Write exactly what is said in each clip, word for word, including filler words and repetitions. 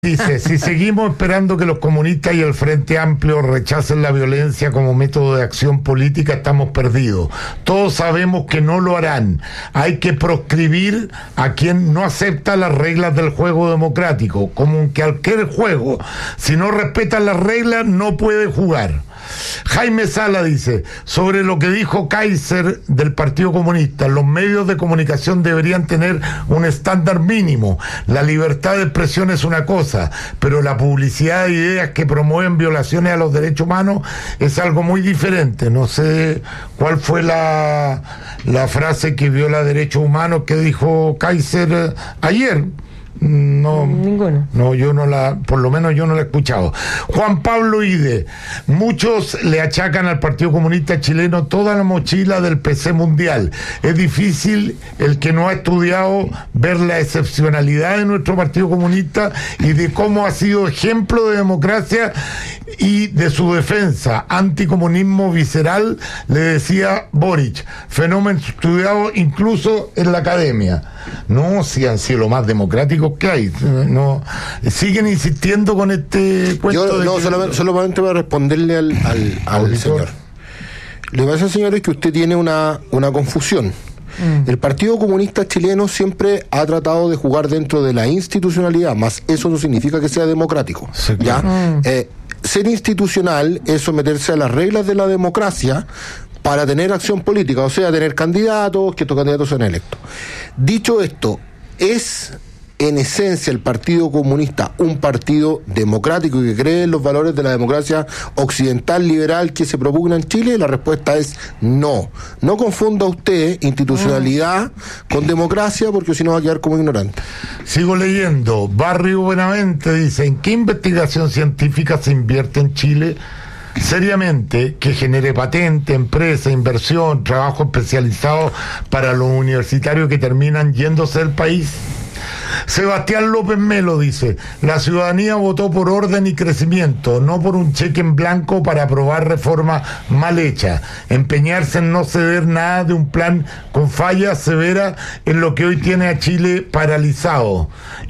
Dice, si seguimos esperando que los comunistas y el Frente Amplio rechacen la violencia como método de acción política, estamos perdidos. Todos sabemos que no lo harán. Hay que proscribir a quien no acepta las reglas del juego democrático, como en cualquier juego. Si no respetan las reglas, no puede jugar. Jaime Sala dice, sobre lo que dijo Kaiser del Partido Comunista, los medios de comunicación deberían tener un estándar mínimo. La libertad de expresión es una cosa, pero la publicidad de ideas que promueven violaciones a los derechos humanos es algo muy diferente. No sé cuál fue la, la frase que viola derechos humanos que dijo Kaiser ayer. No, ninguno. No, yo no la, por lo menos yo no la he escuchado. Juan Pablo Ide, muchos le achacan al Partido Comunista Chileno toda la mochila del P C mundial. Es difícil el que no ha estudiado ver la excepcionalidad de nuestro Partido Comunista y de cómo ha sido ejemplo de democracia y de su defensa. Anticomunismo visceral, le decía Boric, fenómeno estudiado incluso en la academia. No, si han sido lo más democráticos que hay. No, siguen insistiendo con este cuento. Yo de no, que... solamente, solamente voy a responderle al, al, al señor. Lo que pasa, señor, es que usted tiene una, una confusión. Mm. El Partido Comunista Chileno siempre ha tratado de jugar dentro de la institucionalidad, más eso no significa que sea democrático. Sí, claro. ¿Ya? Mm. Eh, ser institucional es someterse a las reglas de la democracia para tener acción política, o sea, tener candidatos, que estos candidatos sean electos. Dicho esto, ¿es en esencia el Partido Comunista un partido democrático y que cree en los valores de la democracia occidental liberal que se propugna en Chile? La respuesta es no. No confunda usted institucionalidad mm. con democracia, porque si no va a quedar como ignorante. Sigo leyendo. Barrio Buenavente dice, ¿en qué investigación científica se invierte en Chile? Seriamente, que genere patente, empresa, inversión, trabajo especializado para los universitarios que terminan yéndose del país. Sebastián López Melo dice, la ciudadanía votó por orden y crecimiento, no por un cheque en blanco para aprobar reformas mal hechas. Empeñarse en no ceder nada de un plan con fallas severas en lo que hoy tiene a Chile paralizado.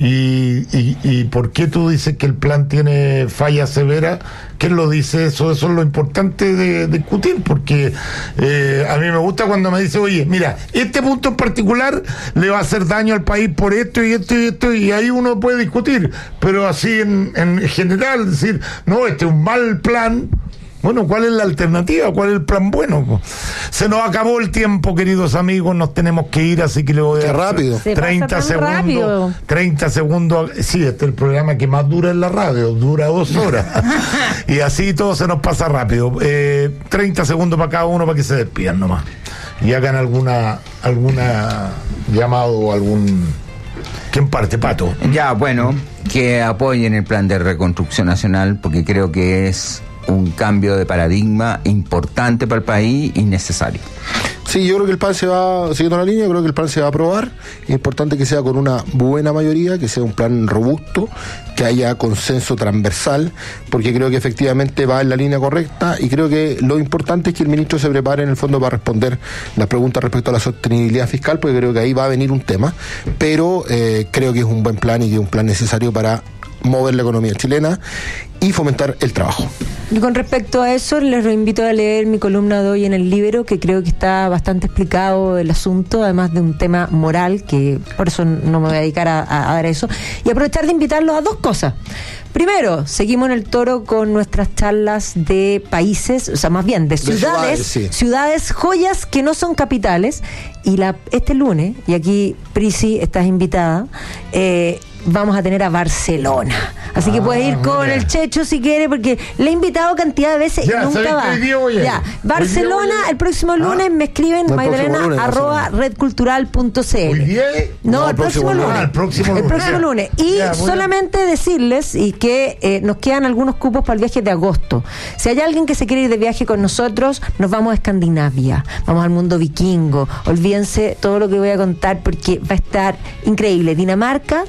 ¿Y, y, y por qué tú dices que el plan tiene fallas severas? ¿Quién lo dice eso? Eso es lo importante de, de discutir, porque eh, a mí me gusta cuando me dice, oye, mira, este punto en particular le va a hacer daño al país por esto y esto y esto, y ahí uno puede discutir, pero así en, en general, decir, no, este es un mal plan. Bueno, ¿cuál es la alternativa? ¿Cuál es el plan bueno? Se nos acabó el tiempo, queridos amigos, nos tenemos que ir, así que le voy a dar rápido. treinta segundos. Rápido. treinta segundos. Sí, este es el programa que más dura en la radio, dura dos horas. Y así todo se nos pasa rápido. Eh, treinta segundos para cada uno para que se despidan nomás. Y hagan alguna, alguna llamado o algún... ¿Quién parte, Pato? Ya, bueno, que apoyen el plan de reconstrucción nacional, porque creo que es un cambio de paradigma importante para el país y necesario. Sí, yo creo que el plan se va, siguiendo la línea, creo que el plan se va a aprobar. Es importante que sea con una buena mayoría, que sea un plan robusto, que haya consenso transversal, porque creo que efectivamente va en la línea correcta, y creo que lo importante es que el ministro se prepare en el fondo para responder las preguntas respecto a la sostenibilidad fiscal, porque creo que ahí va a venir un tema, pero eh, creo que es un buen plan y que es un plan necesario para mover la economía chilena y fomentar el trabajo. Y con respecto a eso, les invito a leer mi columna de hoy en el Libero, que creo que está bastante explicado el asunto, además de un tema moral, que por eso no me voy a dedicar a, a, a dar eso, y aprovechar de invitarlos a dos cosas. Primero, seguimos en el toro con nuestras charlas de países, o sea, más bien de ciudades, de ciudades, sí. ciudades joyas que no son capitales, y la este lunes, y aquí Prisi estás invitada, eh, vamos a tener a Barcelona. Así ah, que puedes ir con mira. el Checho si quiere, porque le he invitado cantidad de veces ya, y nunca va. Ya, Barcelona, el próximo lunes ah, me escriben no, Magdalena arroba redcultural punto c l. No, no, el próximo, próximo lunes. lunes. Ah, el próximo lunes. El próximo lunes. Y ya, solamente bueno. decirles y que eh, nos quedan algunos cupos para el viaje de agosto. Si hay alguien que se quiere ir de viaje con nosotros, nos vamos a Escandinavia, vamos al mundo vikingo. Olvídense todo lo que voy a contar porque va a estar increíble. Dinamarca,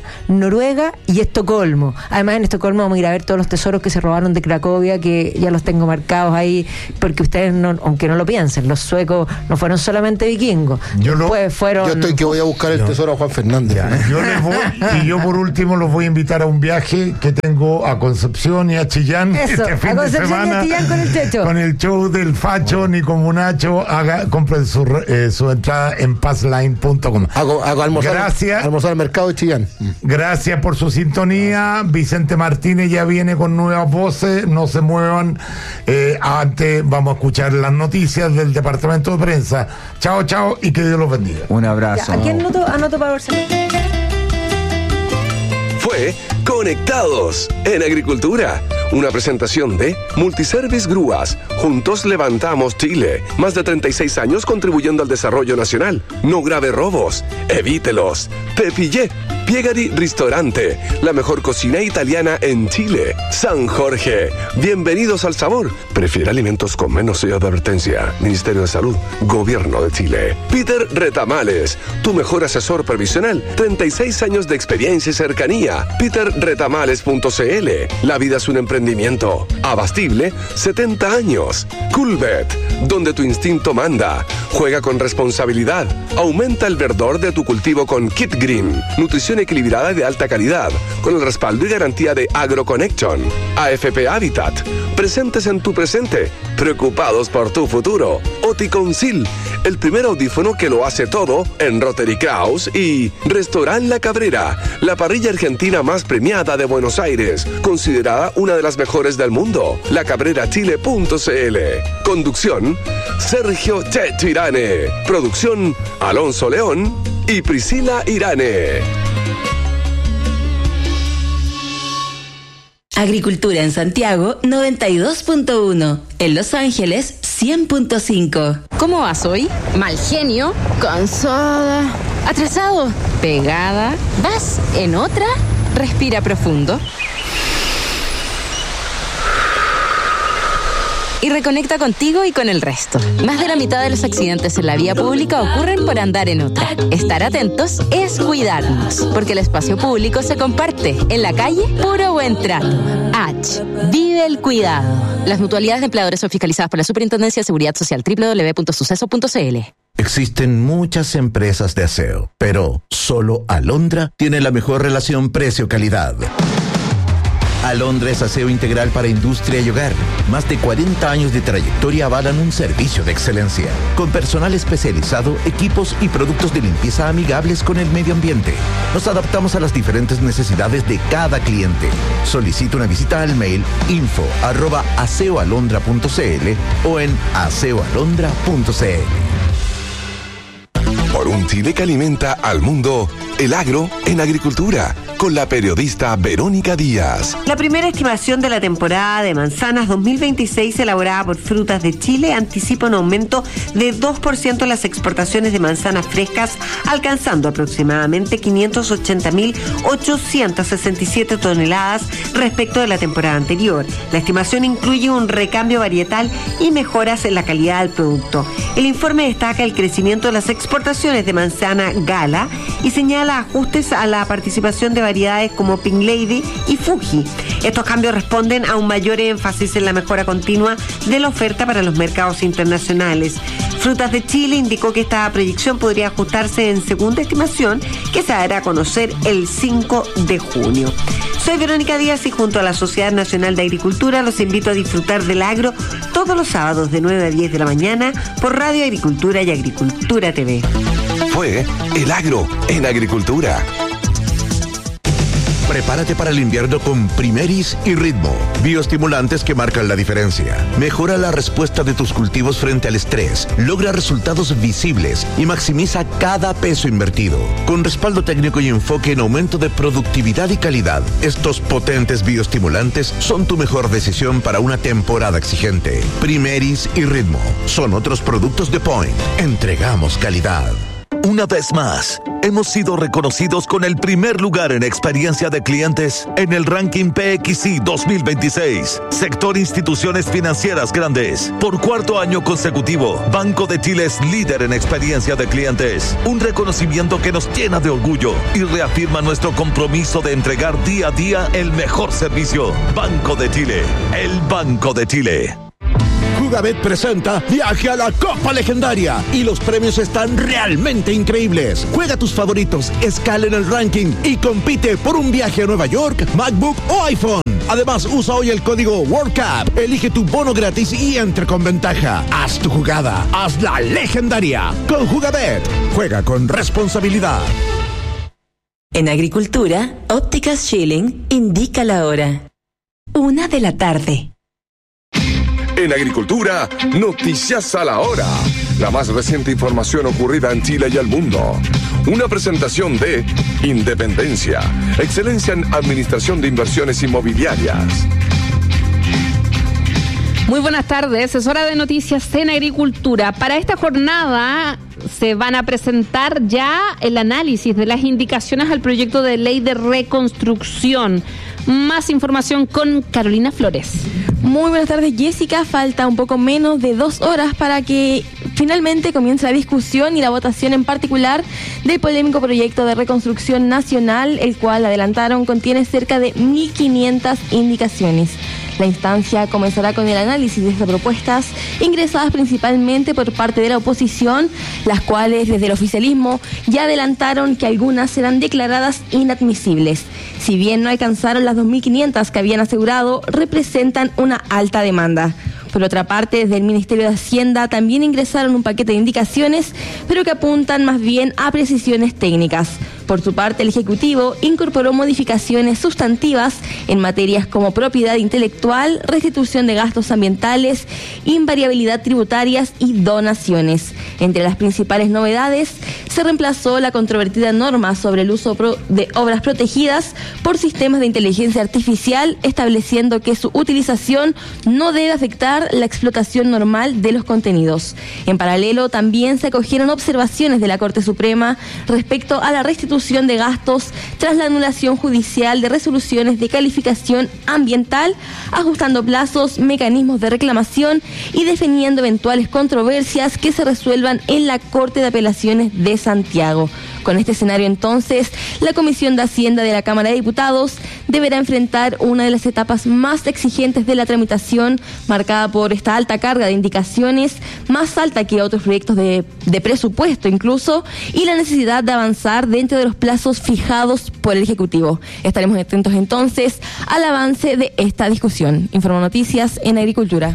Noruega y Estocolmo. Además, en Estocolmo vamos a ir a ver todos los tesoros que se robaron de Cracovia, que ya los tengo marcados ahí, porque ustedes, no, aunque no lo piensen, los suecos no fueron solamente vikingos. Yo lo, Después fueron... Yo estoy que voy a buscar el No. tesoro a Juan Fernández. Ya, yo les voy, y yo por último los voy a invitar a un viaje que tengo a Concepción y a Chillán Eso, este fin a de Concepción y a semana Chillán con el Checho. con el show del Facho ni como Nacho. Haga, compren su, eh, su entrada en passline punto com. Hago, hago almorzar, Gracias. almorzar al mercado de Chillán. Gracias por su sintonía. Vicente Martínez ya viene con nuevas voces. No se muevan. Eh, antes vamos a escuchar las noticias del departamento de prensa. Chao, chao y que Dios los bendiga. Un Ya, abrazo. ¿a quién anoto, anoto para Barcelona? Fue Conectados en Agricultura. Una presentación de Multiservice Grúas. Juntos levantamos Chile. Más de treinta y seis años contribuyendo al desarrollo nacional. No grave robos. Evítelos. Te pillé. Piegari Ristorante. La mejor cocina italiana en Chile. San Jorge. Bienvenidos al sabor. Prefiere alimentos con menos sello de advertencia. Ministerio de Salud. Gobierno de Chile. Peter Retamales. Tu mejor asesor previsional. treinta y seis años de experiencia y cercanía. peter retamales punto c l. La vida es un emprendimiento. Abastible. setenta años. Coolbet. Donde tu instinto manda. Juega con responsabilidad. Aumenta el verdor de tu cultivo con Kit Green. Nutrición equilibrada y de alta calidad. Con el respaldo y garantía de AgroConnection. A F P Habitat. Presentes en tu presente. Preocupados por tu futuro. Oticonsil. El primer audífono que lo hace todo en Rotary Kraus. Y Restaurant La Cabrera. La parrilla argentina más premiada de Buenos Aires. Considerada una de las mejores del mundo. la cabrera chile punto c l. Conducción Sergio Checho Irane. Producción Alonso León y Priscila Irane. Agricultura en Santiago noventa y dos punto uno, en Los Ángeles cien punto cinco. ¿Cómo vas hoy? Mal genio, cansada, atrasado, pegada. ¿Vas en otra? Respira profundo. Y reconecta contigo y con el resto. Más de la mitad de los accidentes en la vía pública ocurren por andar en otra. Estar atentos es cuidarnos, porque el espacio público se comparte. En la calle, puro buen trato. H. Vive el cuidado. Las mutualidades de empleadores son fiscalizadas por la Superintendencia de Seguridad Social. doble u doble u doble u punto suceso punto c l. Existen muchas empresas de aseo, pero solo Alondra tiene la mejor relación precio-calidad. Alondra es aseo integral para industria y hogar. Más de cuarenta años de trayectoria avalan un servicio de excelencia. Con personal especializado, equipos y productos de limpieza amigables con el medio ambiente. Nos adaptamos a las diferentes necesidades de cada cliente. Solicita una visita al mail info arroba aseoalondra punto c l o en aseoalondra punto c l. Por un Chile que alimenta al mundo, el agro en agricultura, con la periodista Verónica Díaz. La primera estimación de la temporada de manzanas dos mil veintiséis elaborada por Frutas de Chile anticipa un aumento de dos por ciento en las exportaciones de manzanas frescas, alcanzando aproximadamente quinientas ochenta mil ochocientas sesenta y siete toneladas respecto de la temporada anterior. La estimación incluye un recambio varietal y mejoras en la calidad del producto. El informe destaca el crecimiento de las exportaciones de manzana Gala y señala ajustes a la participación de variedades como Pink Lady y Fuji. Estos cambios responden a un mayor énfasis en la mejora continua de la oferta para los mercados internacionales. Frutas de Chile indicó que esta proyección podría ajustarse en segunda estimación, que se dará a conocer el cinco de junio. Soy Verónica Díaz y junto a la Sociedad Nacional de Agricultura los invito a disfrutar del agro todos los sábados de nueve a diez de la mañana por Radio Agricultura y Agricultura T V. Fue el agro en agricultura. Prepárate para el invierno con Primeris y Ritmo, bioestimulantes que marcan la diferencia. Mejora la respuesta de tus cultivos frente al estrés, logra resultados visibles y maximiza cada peso invertido. Con respaldo técnico y enfoque en aumento de productividad y calidad, estos potentes bioestimulantes son tu mejor decisión para una temporada exigente. Primeris y Ritmo son otros productos de Point. Entregamos calidad. Una vez más, hemos sido reconocidos con el primer lugar en experiencia de clientes en el ranking P X I dos mil veintiséis. Sector Instituciones Financieras Grandes. Por cuarto año consecutivo, Banco de Chile es líder en experiencia de clientes. Un reconocimiento que nos llena de orgullo y reafirma nuestro compromiso de entregar día a día el mejor servicio. Banco de Chile, el Banco de Chile. Jugabet presenta Viaje a la Copa Legendaria y los premios están realmente increíbles. Juega tus favoritos, escala en el ranking y compite por un viaje a Nueva York, MacBook o iPhone. Además, usa hoy el código World Cup, elige tu bono gratis y entre con ventaja. Haz tu jugada, hazla legendaria. Con Jugabet, juega con responsabilidad. En Agricultura, Ópticas Schilling indica la hora. Una de la tarde. En Agricultura, noticias a la hora. La más reciente información ocurrida en Chile y el mundo. Una presentación de Independencia, excelencia en administración de inversiones inmobiliarias. Muy buenas tardes, es hora de noticias en Agricultura. Para esta jornada se van a presentar ya el análisis de las indicaciones al proyecto de ley de reconstrucción. Más información con Carolina Flores. Muy buenas tardes, Jessica. Falta un poco menos de dos horas para que finalmente comience la discusión y la votación en particular del polémico proyecto de reconstrucción nacional, el cual, adelantaron, contiene cerca de mil quinientas indicaciones. La instancia comenzará con el análisis de estas propuestas, ingresadas principalmente por parte de la oposición, las cuales desde el oficialismo ya adelantaron que algunas serán declaradas inadmisibles. Si bien no alcanzaron las dos mil quinientas que habían asegurado, representan una alta demanda. Por otra parte, desde el Ministerio de Hacienda también ingresaron un paquete de indicaciones, pero que apuntan más bien a precisiones técnicas. Por su parte, el Ejecutivo incorporó modificaciones sustantivas en materias como propiedad intelectual, restitución de gastos ambientales, invariabilidad tributarias y donaciones. Entre las principales novedades, se reemplazó la controvertida norma sobre el uso de obras protegidas por sistemas de inteligencia artificial, estableciendo que su utilización no debe afectar la explotación normal de los contenidos. En paralelo, también se acogieron observaciones de la Corte Suprema respecto a la restitución de gastos tras la anulación judicial de resoluciones de calificación ambiental, ajustando plazos, mecanismos de reclamación y definiendo eventuales controversias que se resuelvan en la Corte de Apelaciones de Santiago. Con este escenario, entonces, la Comisión de Hacienda de la Cámara de Diputados deberá enfrentar una de las etapas más exigentes de la tramitación, marcada por esta alta carga de indicaciones, más alta que otros proyectos de, de presupuesto incluso, y la necesidad de avanzar dentro de los plazos fijados por el Ejecutivo. Estaremos atentos entonces al avance de esta discusión. Informo Noticias en Agricultura.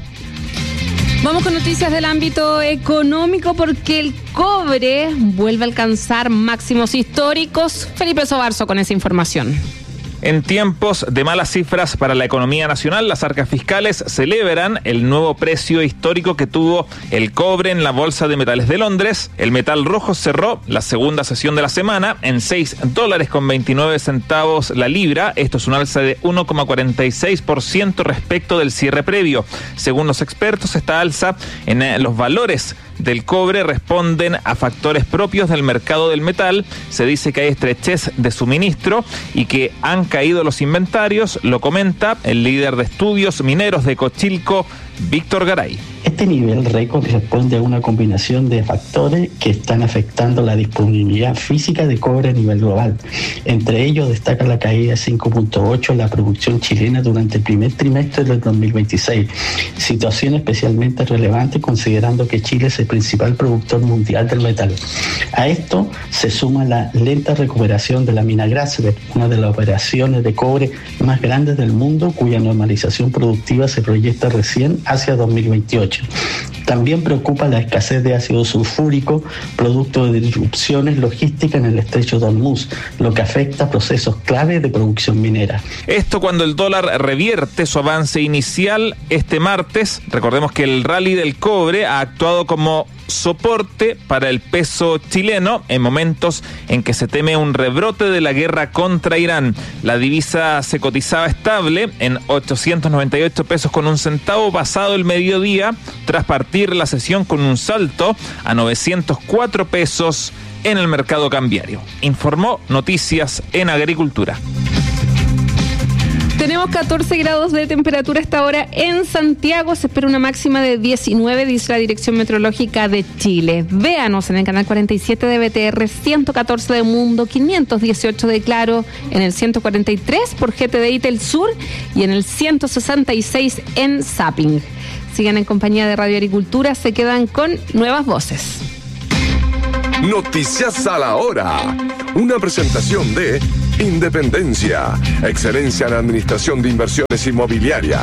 Vamos con noticias del ámbito económico porque el cobre vuelve a alcanzar máximos históricos. Felipe Sobarzo con esa información. En tiempos de malas cifras para la economía nacional, las arcas fiscales celebran el nuevo precio histórico que tuvo el cobre en la Bolsa de Metales de Londres. El metal rojo cerró la segunda sesión de la semana en seis dólares con veintinueve centavos la libra. Esto es un alza de uno coma cuarenta y seis por ciento respecto del cierre previo. Según los expertos, esta alza en los valores del cobre responden a factores propios del mercado del metal. Se dice que hay estrechez de suministro y que han caído los inventarios, lo comenta el líder de estudios mineros de Cochilco, Víctor Garay. Este nivel récord responde a una combinación de factores que están afectando la disponibilidad física de cobre a nivel global. Entre ellos destaca la caída de cinco punto ocho en la producción chilena durante el primer trimestre del dos mil veintiséis, situación especialmente relevante considerando que Chile es el principal productor mundial del metal. A esto se suma la lenta recuperación de la mina Grasberg, una de las operaciones de cobre más grandes del mundo, cuya normalización productiva se proyecta recién hacia dos mil veintiocho. También preocupa la escasez de ácido sulfúrico, producto de disrupciones logísticas en el estrecho de Hormuz, lo que afecta procesos clave de producción minera. Esto cuando el dólar revierte su avance inicial este martes. Recordemos que el rally del cobre ha actuado como soporte para el peso chileno en momentos en que se teme un rebrote de la guerra contra Irán. La divisa se cotizaba estable en ochocientos noventa y ocho pesos con un centavo pasado el mediodía, tras partir la sesión con un salto a novecientos cuatro pesos en el mercado cambiario. Informó Noticias en Agricultura. Tenemos catorce grados de temperatura hasta ahora en Santiago. Se espera una máxima de diecinueve, dice la Dirección Meteorológica de Chile. Véanos en el canal cuarenta y siete de B T R, ciento catorce de Mundo, quinientos dieciocho de Claro, en el ciento cuarenta y tres por G T D I Telsur y en el ciento sesenta y seis en Zapping. Sigan en compañía de Radio Agricultura, se quedan con Nuevas Voces. Noticias a la hora. Una presentación de Independencia, excelencia en administración de inversiones inmobiliarias.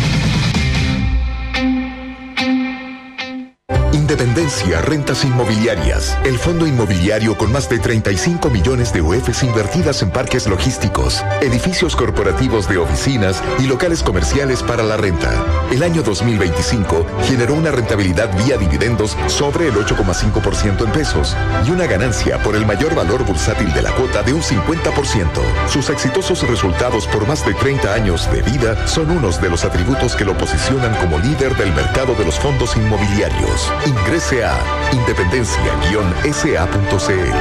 Independencia Rentas Inmobiliarias, el fondo inmobiliario con más de treinta y cinco millones de U Fs invertidas en parques logísticos, edificios corporativos de oficinas y locales comerciales para la renta. El año dos mil veinticinco generó una rentabilidad vía dividendos sobre el ocho coma cinco por ciento en pesos y una ganancia por el mayor valor bursátil de la cuota de un cincuenta por ciento. Sus exitosos resultados por más de treinta años de vida son unos de los atributos que lo posicionan como líder del mercado de los fondos inmobiliarios. Ingrese a independencia guion S A punto C L.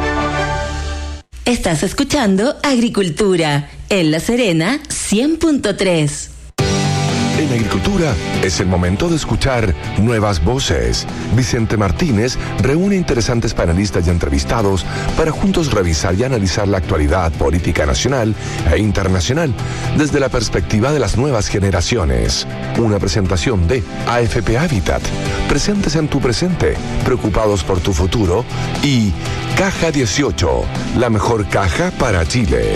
Estás escuchando Agricultura en La Serena cien punto tres. En Agricultura es el momento de escuchar Nuevas Voces. Vicente Martínez reúne interesantes panelistas y entrevistados para juntos revisar y analizar la actualidad política nacional e internacional desde la perspectiva de las nuevas generaciones. Una presentación de A F P Habitat, presentes en tu presente, preocupados por tu futuro, y Caja dieciocho, la mejor caja para Chile.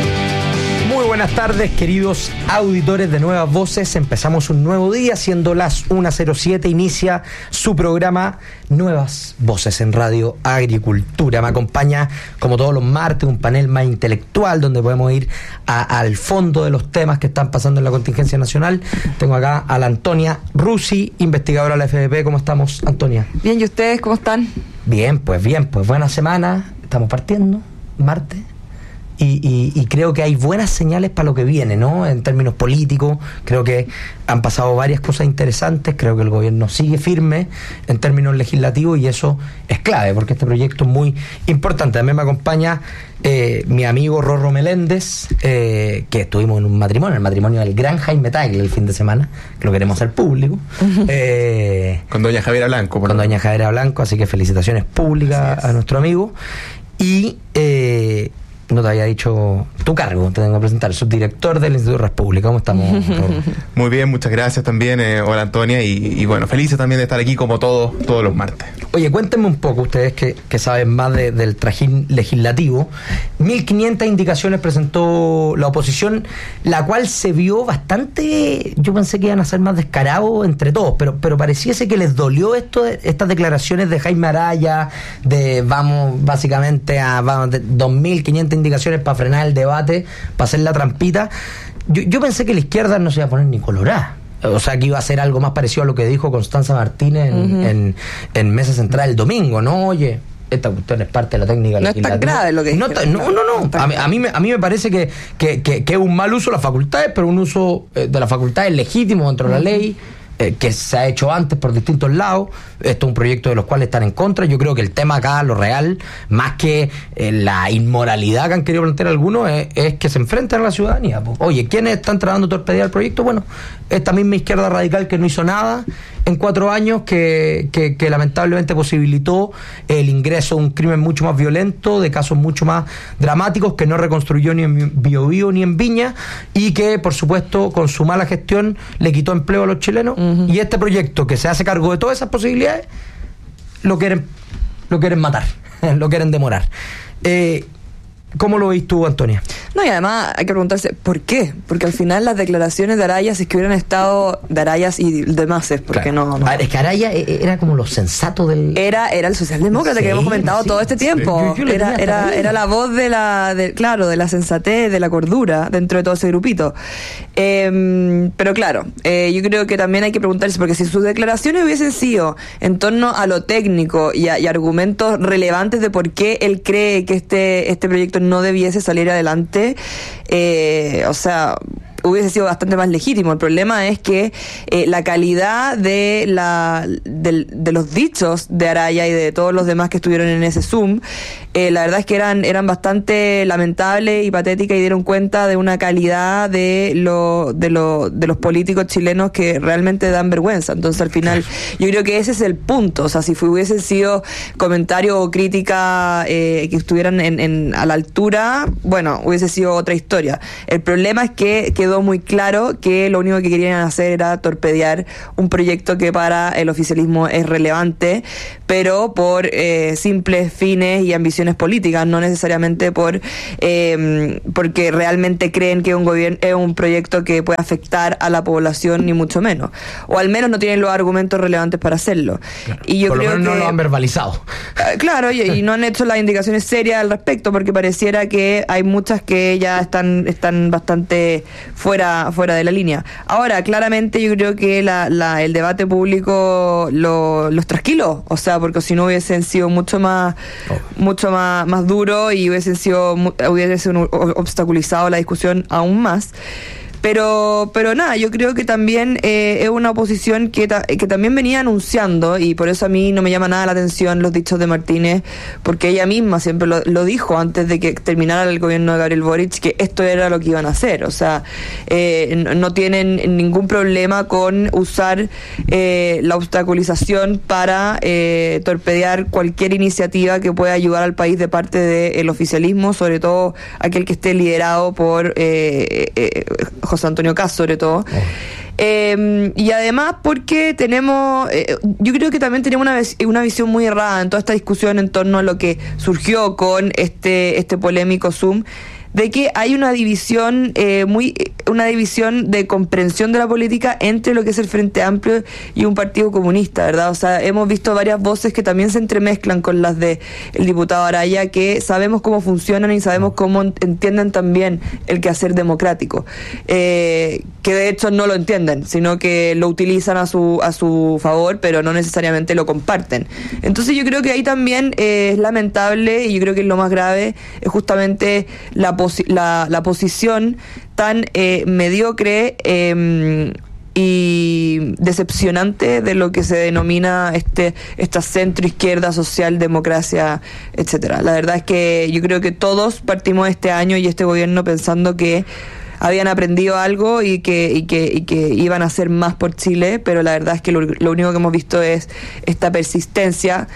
Muy buenas tardes, queridos auditores de Nuevas Voces. Empezamos un nuevo día, siendo las una cero siete, inicia su programa Nuevas Voces en Radio Agricultura. Me acompaña, como todos los martes, un panel más intelectual donde podemos ir a, al fondo de los temas que están pasando en la contingencia nacional. Tengo acá a la Antonia Rusi, investigadora de la F D P. ¿Cómo estamos, Antonia? Bien, ¿y ustedes cómo están? Bien, pues bien, pues buena semana. Estamos partiendo, martes. Y, y, y creo que hay buenas señales para lo que viene, ¿no? En términos políticos, creo que han pasado varias cosas interesantes, creo que el gobierno sigue firme en términos legislativos y eso es clave, porque este proyecto es muy importante. También me acompaña eh, mi amigo Rorro Meléndez, eh, que estuvimos en un matrimonio, el matrimonio del gran Jaime Tagle el fin de semana, que lo queremos hacer público. eh, con doña Javiera Blanco. Con doña Javiera Blanco, así que felicitaciones públicas a nuestro amigo. Y... Eh, no te había dicho tu cargo, te tengo que presentar, subdirector del Instituto de Red Pública. ¿Cómo estamos? Muy bien, muchas gracias también, eh, hola Antonia, y, y bueno, felices también de estar aquí como todos todos los martes. Oye, cuéntenme un poco, ustedes que, que saben más de, del trajín legislativo. mil quinientas indicaciones presentó la oposición, la cual se vio bastante, yo pensé que iban a ser más descarados entre todos, pero, pero pareciese que les dolió esto, estas declaraciones de Jaime Araya, de vamos básicamente a vamos, de dos mil quinientas indicaciones para frenar el debate, para hacer la trampita. Yo, yo pensé que la izquierda no se iba a poner ni colorada. O sea, que iba a ser algo más parecido a lo que dijo Constanza Martínez en, uh-huh. en, en Mesa Central el domingo, ¿no? Oye, esta cuestión es parte de la técnica no legislativa. No es tan grave lo que no, dijeron, no, no, no. no. A, mí, a, mí me, a mí me parece que, que, que, que es un mal uso de las facultades, pero un uso eh, de las facultades legítimo dentro de la uh-huh. ley, eh, que se ha hecho antes por distintos lados. Esto es un proyecto de los cuales están en contra. Yo creo que el tema acá, lo real, más que eh, la inmoralidad que han querido plantear algunos, es, es que se enfrentan a la ciudadanía. Pues. Oye, ¿quiénes están tratando de torpedear el proyecto? Bueno, esta misma izquierda radical que no hizo nada en cuatro años, que, que, que lamentablemente posibilitó el ingreso de un crimen mucho más violento, de casos mucho más dramáticos, que no reconstruyó ni en Biobío ni en Viña, y que, por supuesto, con su mala gestión le quitó empleo a los chilenos. Uh-huh. Y este proyecto, que se hace cargo de todas esas posibilidades, lo quieren, lo quieren matar, lo quieren demorar. Eh, ¿Cómo lo veis tú, Antonia? No, y además hay que preguntarse ¿por qué? Porque al final las declaraciones de Araya, si es que hubieran estado de Arayas y demás, es porque claro. no, no. A ver, es que Araya era como lo sensato del... Era era el socialdemócrata sí, que hemos comentado sí, todo este tiempo. Sí. Yo, yo era era, era la voz de la, de, claro, de la sensatez, de la cordura dentro de todo ese grupito. Eh, pero claro, eh, yo creo que también hay que preguntarse, porque si sus declaraciones hubiesen sido en torno a lo técnico y, a, y argumentos relevantes de por qué él cree que este, este proyecto no debiese salir adelante, eh, o sea, hubiese sido bastante más legítimo. El problema es que eh, la calidad de, la, de, de los dichos de Araya y de todos los demás que estuvieron en ese Zoom, eh, la verdad es que eran, eran bastante lamentables y patéticas y dieron cuenta de una calidad de, lo, de, lo, de los políticos chilenos que realmente dan vergüenza. Entonces, al final, yo creo que ese es el punto. O sea, si hubiesen sido comentarios o crítica eh, que estuvieran en, en, a la altura, bueno, hubiese sido otra historia. El problema es que quedó muy claro que lo único que querían hacer era torpedear un proyecto que para el oficialismo es relevante, pero por eh, simples fines y ambiciones políticas, no necesariamente por eh, porque realmente creen que un gobierno es un proyecto que puede afectar a la población, ni mucho menos, o al menos no tienen los argumentos relevantes para hacerlo. Claro. Y yo por creo lo menos que no lo han verbalizado. Uh, claro, y, y no han hecho las indicaciones serias al respecto, porque pareciera que hay muchas que ya están están bastante fuera fuera de la línea. Ahora, claramente yo creo que la, la, el debate público lo, los trasquiló, o sea, porque si no hubiesen sido mucho más oh. mucho más, más duro y hubiesen sido hubiesen obstaculizado la discusión aún más. Pero pero nada, yo creo que también eh, es una oposición que, ta- que también venía anunciando, y por eso a mí no me llama nada la atención los dichos de Martínez, porque ella misma siempre lo, lo dijo antes de que terminara el gobierno de Gabriel Boric, que esto era lo que iban a hacer. O sea, eh, no, no tienen ningún problema con usar eh, la obstaculización para eh, torpedear cualquier iniciativa que pueda ayudar al país de parte del oficialismo, sobre todo aquel que esté liderado por eh, eh, José Antonio Kast, sobre todo. Oh. Eh, y además porque tenemos, eh, yo creo que también tenemos una, una visión muy errada en toda esta discusión en torno a lo que surgió con este, este polémico Zoom, de que hay una división eh, muy una división de comprensión de la política entre lo que es el Frente Amplio y un partido comunista, ¿verdad? O sea, hemos visto varias voces que también se entremezclan con las de el diputado Araya, que sabemos cómo funcionan y sabemos cómo entienden también el quehacer democrático, eh, que de hecho no lo entienden, sino que lo utilizan a su a su favor, pero no necesariamente lo comparten. Entonces yo creo que ahí también eh, es lamentable, y yo creo que lo más grave es justamente la posi- la, la posición tan eh, mediocre eh, y decepcionante de lo que se denomina este esta centro izquierda, socialdemocracia, etcétera. La verdad es que yo creo que todos partimos este año y este gobierno pensando que habían aprendido algo y que y que y que iban a hacer más por Chile, pero la verdad es que lo, lo único que hemos visto es esta persistencia,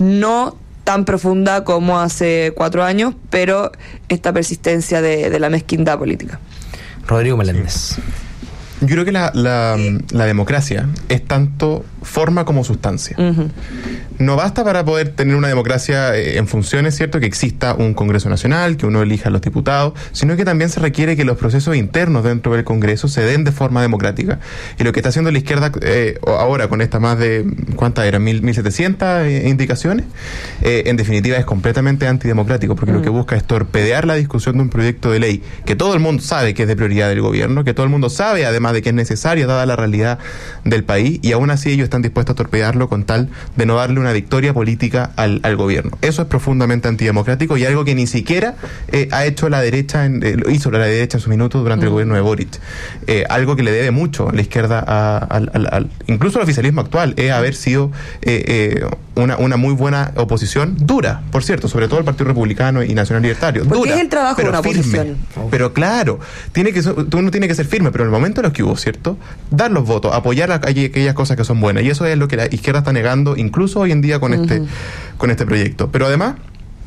no tan profunda como hace cuatro años, pero esta persistencia de, de la mezquindad política. Rodrigo Meléndez. Yo creo que la, la, la democracia es tanto forma como sustancia. Uh-huh. No basta para poder tener una democracia eh, en funciones, ¿cierto?, que exista un Congreso Nacional, que uno elija a los diputados, sino que también se requiere que los procesos internos dentro del Congreso se den de forma democrática. Y lo que está haciendo la izquierda eh, ahora con estas más de, ¿cuántas eran? mil setecientas eh, indicaciones, eh, en definitiva es completamente antidemocrático, porque uh-huh. lo que busca es torpedear la discusión de un proyecto de ley que todo el mundo sabe que es de prioridad del gobierno, que todo el mundo sabe además de que es necesaria dada la realidad del país, y aún así ellos están dispuestos a torpedearlo con tal de no darle una victoria política al, al gobierno. Eso es profundamente antidemocrático y algo que ni siquiera eh, ha hecho la derecha, en, eh, lo hizo la derecha en su minuto durante mm. el gobierno de Boric. Eh, algo que le debe mucho a la izquierda, a, a, a, a, incluso al oficialismo actual, es haber sido eh, eh, una, una muy buena oposición, dura, por cierto, sobre todo el Partido Republicano y Nacional Libertario. Porque dura, es el trabajo de una firme, oposición. Pero claro, tiene que uno tiene que ser firme, pero en el momento en los que hubo, ¿cierto?, dar los votos, apoyar a aquellas cosas que son buenas, y eso es lo que la izquierda está negando incluso hoy en día con uh-huh. este con este proyecto. Pero además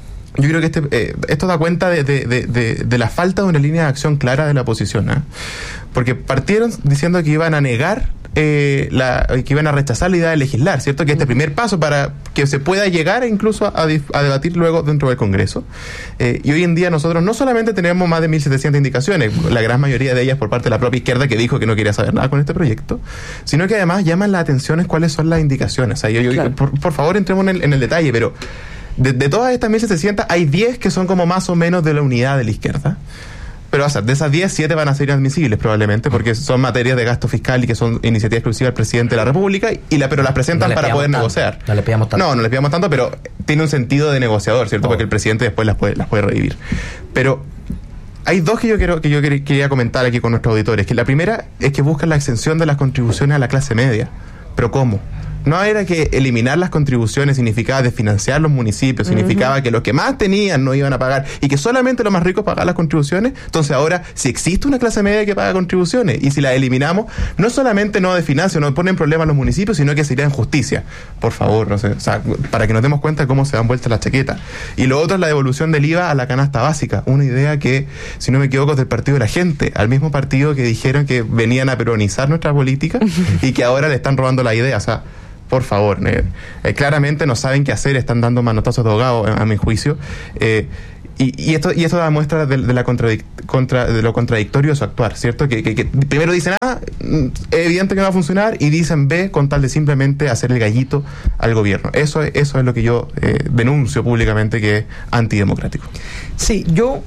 yo creo que este eh, esto da cuenta de, de, de, de, de la falta de una línea de acción clara de la oposición, ¿eh? Porque partieron diciendo que iban a negar eh, la, que iban a rechazar la idea de legislar, ¿cierto? Que este primer paso para que se pueda llegar incluso a, a debatir luego dentro del Congreso. Eh, y hoy en día nosotros no solamente tenemos más de mil setecientas indicaciones, la gran mayoría de ellas por parte de la propia izquierda, que dijo que no quería saber nada con este proyecto, sino que además llaman la atención cuáles son las indicaciones. O sea, yo, yo, claro. por, por favor, entremos en el, en el detalle, pero de, de todas estas mil setecientas hay diez que son como más o menos de la unidad de la izquierda. Pero o sea, de esas diez, siete van a ser inadmisibles probablemente, porque son materias de gasto fiscal y que son iniciativa exclusiva del presidente de la República, y la, pero las presentan no para poder tanto, negociar. No le pidamos tanto. No, no le pidamos tanto, pero tiene un sentido de negociador, ¿cierto? Oh. Porque el presidente después las puede, las puede revivir. Pero hay dos que yo quiero que yo quería comentar aquí con nuestros auditores. Que la primera es que buscan la exención de las contribuciones a la clase media. ¿Pero cómo? No era que eliminar las contribuciones significaba desfinanciar los municipios, significaba uh-huh. que los que más tenían no iban a pagar y que solamente los más ricos pagaban las contribuciones. Entonces ahora, si existe una clase media que paga contribuciones y si la eliminamos, no solamente no desfinancia, no ponen problemas a los municipios, sino que sería injusticia. Por favor, no sé, o sea, para que nos demos cuenta de cómo se dan vueltas las chaquetas. Y lo otro es la devolución del I V A a la canasta básica, una idea que, si no me equivoco, es del Partido de la Gente, al mismo partido que dijeron que venían a peronizar nuestra política y que ahora le están robando la idea. O sea, por favor, eh, eh, claramente no saben qué hacer, están dando manotazos de ahogado, a, a mi juicio. Eh, y, y esto y esto da muestra de, de, la contradic- contra, de lo contradictorio de su actuar, ¿cierto? Que, que, que primero dicen A, es evidente que no va a funcionar, y dicen B con tal de simplemente hacer el gallito al gobierno. Eso, eso es lo que yo eh, denuncio públicamente, que es antidemocrático. Sí, yo,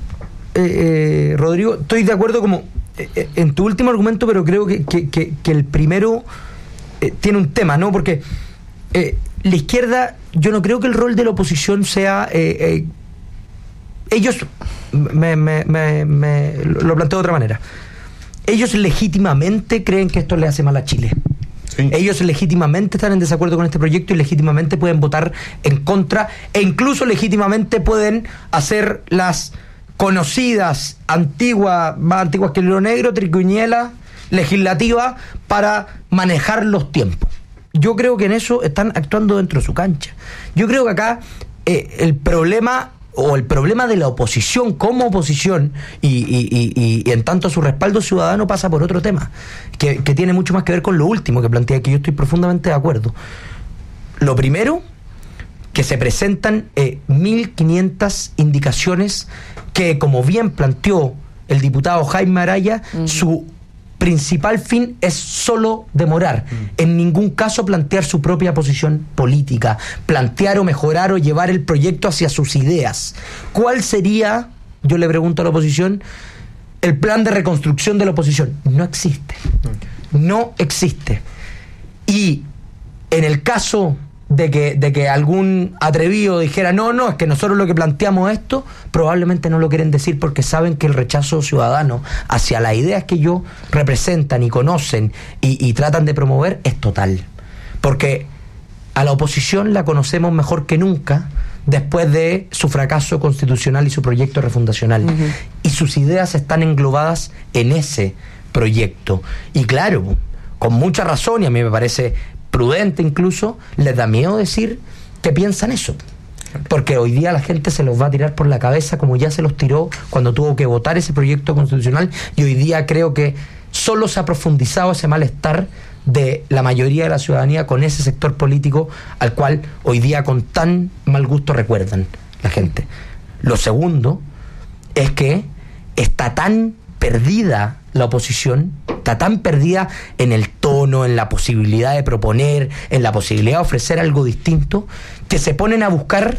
eh, eh, Rodrigo, estoy de acuerdo como eh, en tu último argumento, pero creo que, que, que, que el primero eh, tiene un tema, ¿no? Porque eh, la izquierda, yo no creo que el rol de la oposición sea... Eh, eh, ellos, me, me, me, me lo planteo de otra manera, ellos legítimamente creen que esto le hace mal a Chile. Sí. Ellos legítimamente están en desacuerdo con este proyecto y legítimamente pueden votar en contra, e incluso legítimamente pueden hacer las conocidas, antiguas, más antiguas que el hilo negro, triquiñuelas legislativas para manejar los tiempos. Yo creo que en eso están actuando dentro de su cancha. Yo creo que acá eh, el problema... o el problema de la oposición como oposición y, y, y, y en tanto su respaldo ciudadano pasa por otro tema que, que tiene mucho más que ver con lo último que plantea, que yo estoy profundamente de acuerdo. Lo primero, que se presentan eh, mil quinientas indicaciones que, como bien planteó el diputado Jaime Araya, uh-huh. su principal fin es solo demorar, mm. en ningún caso plantear su propia posición política, plantear o mejorar o llevar el proyecto hacia sus ideas. ¿Cuál sería, yo le pregunto a la oposición, el plan de reconstrucción de la oposición? No existe. No existe. Y en el caso de que, de que algún atrevido dijera, no, no, es que nosotros lo que planteamos esto, probablemente no lo quieren decir porque saben que el rechazo ciudadano hacia las ideas que ellos representan y conocen y, y tratan de promover es total. Porque a la oposición la conocemos mejor que nunca después de su fracaso constitucional y su proyecto refundacional. Uh-huh. Y sus ideas están englobadas en ese proyecto. Y claro, con mucha razón, y a mí me parece prudente incluso, les da miedo decir que piensan eso, porque hoy día la gente se los va a tirar por la cabeza como ya se los tiró cuando tuvo que votar ese proyecto constitucional, y hoy día creo que solo se ha profundizado ese malestar de la mayoría de la ciudadanía con ese sector político al cual hoy día con tan mal gusto recuerdan la gente. Lo segundo es que está tan perdida la oposición, está tan perdida en el tono, en la posibilidad de proponer, en la posibilidad de ofrecer algo distinto, que se ponen a buscar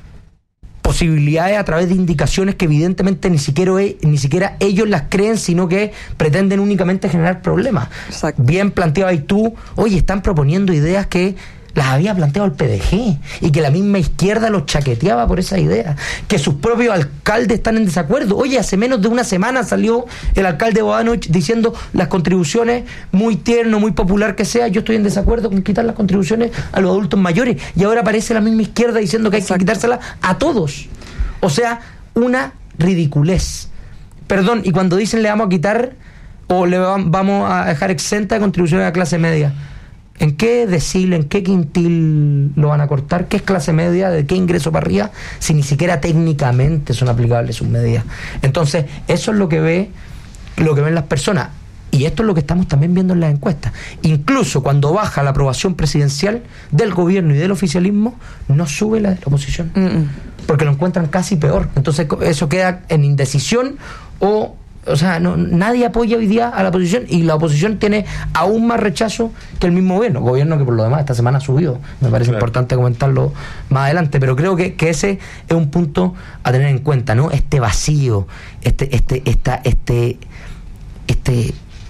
posibilidades a través de indicaciones que evidentemente ni siquiera, ni siquiera ellos las creen, sino que pretenden únicamente generar problemas. Exacto. Bien planteabas tú, oye, están proponiendo ideas que las había planteado el P D G y que la misma izquierda los chaqueteaba por esa idea, que sus propios alcaldes están en desacuerdo. Oye, hace menos de una semana salió el alcalde Bodanovich diciendo las contribuciones, muy tierno, muy popular que sea, yo estoy en desacuerdo con quitar las contribuciones a los adultos mayores, y ahora aparece la misma izquierda diciendo que hay Exacto. que quitárselas a todos. O sea, una ridiculez. Perdón, y cuando dicen le vamos a quitar o le vamos a dejar exenta de contribuciones a la clase media, ¿en qué decil, en qué quintil lo van a cortar? ¿Qué es clase media? ¿De qué ingreso para arriba? Si ni siquiera técnicamente son aplicables sus medidas. Entonces, eso es lo que ve, lo que ven las personas. Y esto es lo que estamos también viendo en las encuestas. Incluso cuando baja la aprobación presidencial del gobierno y del oficialismo, no sube la de la oposición. Mm-mm. Porque lo encuentran casi peor. Entonces, eso queda en indecisión o... O sea, no, nadie apoya hoy día a la oposición, y la oposición tiene aún más rechazo que el mismo gobierno, gobierno que por lo demás esta semana ha subido. Me parece claro. importante comentarlo más adelante, pero creo que, que ese es un punto a tener en cuenta, ¿no? Este vacío, este, este, esta, este, este,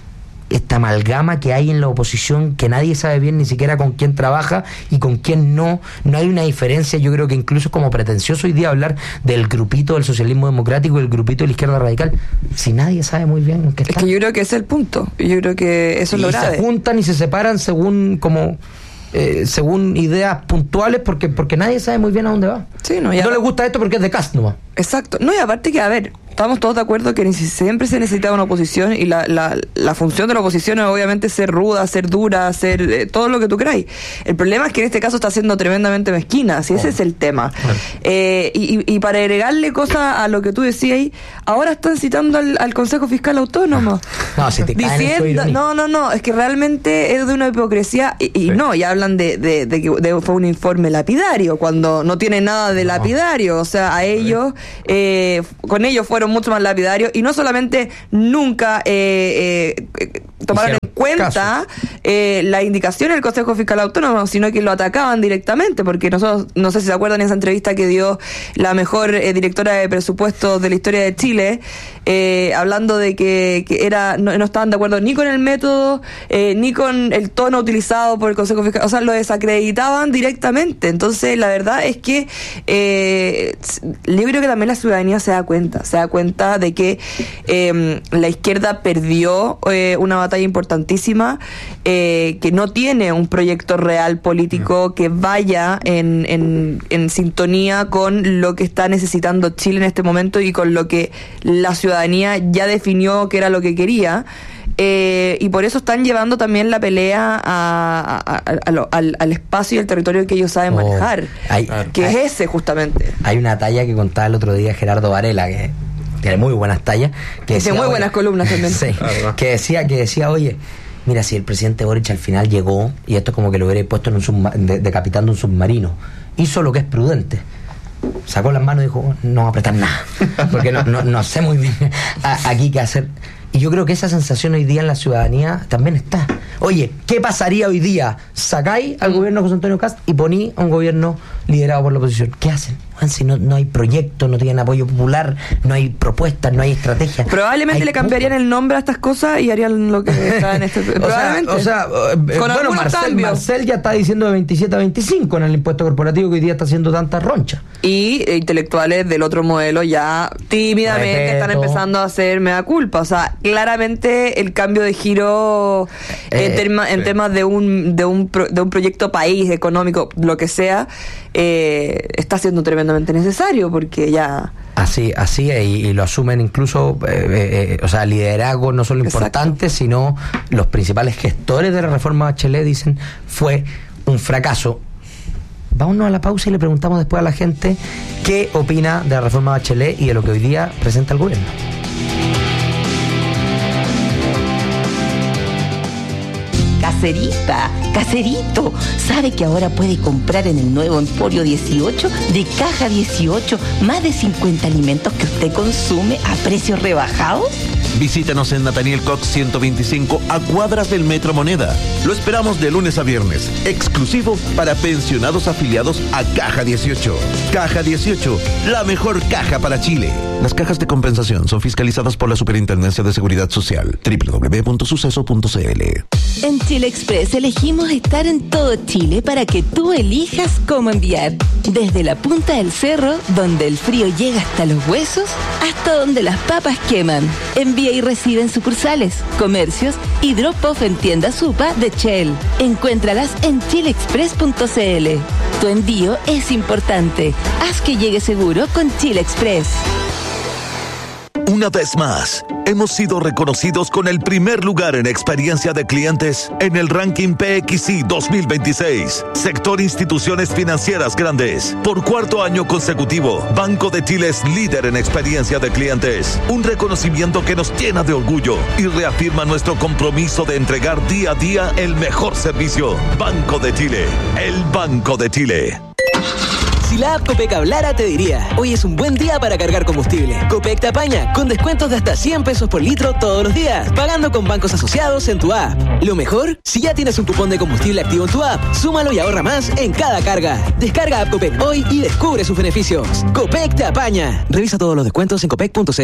esta amalgama que hay en la oposición, que nadie sabe bien ni siquiera con quién trabaja y con quién no. No hay una diferencia. Yo creo que incluso es como pretencioso hoy día hablar del grupito del socialismo democrático y el grupito de la izquierda radical, si nadie sabe muy bien en qué está. Es que yo creo que ese es el punto. Yo creo que eso es lo grave. Se juntan y se separan según como eh, según ideas puntuales porque porque nadie sabe muy bien a dónde va. Sí, no, no le gusta esto porque es de Cast nomás. Exacto. No, y aparte que, a ver, estamos todos de acuerdo que siempre se necesita una oposición y la, la, la función de la oposición es obviamente ser ruda, ser dura, ser eh, todo lo que tú queráis. El problema es que en este caso está siendo tremendamente mezquina, si ese oh. es el tema. Bueno. Eh, y, y para agregarle cosas a lo que tú decías, ahora están citando al, al Consejo Fiscal Autónomo. No, si te caen diciendo, no, no, no, es que realmente es de una hipocresía y, y sí. no, y hablan de, de, de que de, fue un informe lapidario, cuando no tiene nada de no. lapidario, o sea, a ellos, eh, con ellos fueron mucho más lapidarios y no solamente nunca eh, eh, tomaron en cuenta eh, la indicación del Consejo Fiscal Autónomo, sino que lo atacaban directamente, porque nosotros, no sé si se acuerdan esa entrevista que dio la mejor eh, directora de presupuestos de la historia de Chile, eh, hablando de que, que era no, no estaban de acuerdo ni con el método, eh, ni con el tono utilizado por el Consejo Fiscal, o sea, lo desacreditaban directamente. Entonces, la verdad es que eh, yo creo que también la ciudadanía se da cuenta, se da cuenta de que eh, la izquierda perdió eh, una batalla importantísima, eh, que no tiene un proyecto real político que vaya en, en, en sintonía con lo que está necesitando Chile en este momento y con lo que la ciudadanía ya definió que era lo que quería. Eh, y por eso están llevando también la pelea a, a, a, a lo, al, al espacio y al territorio que ellos saben oh, manejar, hay, que hay, es ese justamente. Hay una talla que contaba el otro día Gerardo Varela, que tiene muy buenas tallas, que decía, muy buenas columnas también. Sí, que decía, que decía, oye, mira, si el presidente Boric al final llegó, y esto es como que lo hubiera puesto en un subma- de, decapitando un submarino, hizo lo que es prudente. Sacó las manos y dijo, no apretar nada, porque no, no, no sé muy bien a, aquí qué hacer. Y yo creo que esa sensación hoy día en la ciudadanía también está. Oye, ¿qué pasaría hoy día? Sacáis al gobierno José Antonio Cast y poní a un gobierno liderado por la oposición. ¿Qué hacen? Si no, no hay proyecto, no tienen apoyo popular, no hay propuestas, no hay estrategia. Probablemente hay le cambiarían poco. el nombre a estas cosas y harían lo que está en este... Probablemente. O sea, o sea eh, bueno, Marcel, Marcel ya está diciendo de veintisiete a veinticinco en el impuesto corporativo, que hoy día está haciendo tanta roncha. Y eh, intelectuales del otro modelo ya tímidamente Repeto. están empezando a hacer mea culpa. O sea, claramente el cambio de giro eh, en, terma, en sí. temas de un, de, un pro, de un proyecto país, económico, lo que sea, eh, está siendo tremendamente necesario, porque ya... Así, así es, y, y lo asumen incluso, eh, eh, o sea, liderazgo no solo importante, Exacto. sino los principales gestores de la reforma Bachelet dicen fue un fracaso. Vámonos a la pausa y le preguntamos después a la gente qué opina de la reforma Bachelet y de lo que hoy día presenta el gobierno. Caserita, caserito, ¿sabe que ahora puede comprar en el nuevo Emporio dieciocho de Caja dieciocho más de cincuenta alimentos que usted consume a precios rebajados? Visítanos en Nathaniel Cox ciento veinticinco a cuadras del Metro Moneda. Lo esperamos de lunes a viernes, exclusivo para pensionados afiliados a Caja dieciocho. Caja dieciocho, la mejor caja para Chile. Las cajas de compensación son fiscalizadas por la Superintendencia de Seguridad Social. doble u doble u doble u punto suceso punto c l. En Chile Express elegimos estar en todo Chile para que tú elijas cómo enviar. Desde la punta del cerro, donde el frío llega hasta los huesos, hasta donde las papas queman. Envía y recibe en sucursales, comercios y drop-off en tiendas Supa de Shell. Encuéntralas en chile express punto c l. Tu envío es importante. Haz que llegue seguro con Chile Express. Una vez más, hemos sido reconocidos con el primer lugar en experiencia de clientes en el ranking P X I dos mil veintiséis. Sector Instituciones Financieras Grandes. Por cuarto año consecutivo, Banco de Chile es líder en experiencia de clientes. Un reconocimiento que nos llena de orgullo y reafirma nuestro compromiso de entregar día a día el mejor servicio. Banco de Chile, el Banco de Chile. Si la app Copec hablara, te diría, hoy es un buen día para cargar combustible. Copec te apaña, con descuentos de hasta cien pesos por litro todos los días, pagando con bancos asociados en tu app. Lo mejor, si ya tienes un cupón de combustible activo en tu app, súmalo y ahorra más en cada carga. Descarga app Copec hoy y descubre sus beneficios. Copec te apaña. Revisa todos los descuentos en copec punto c l.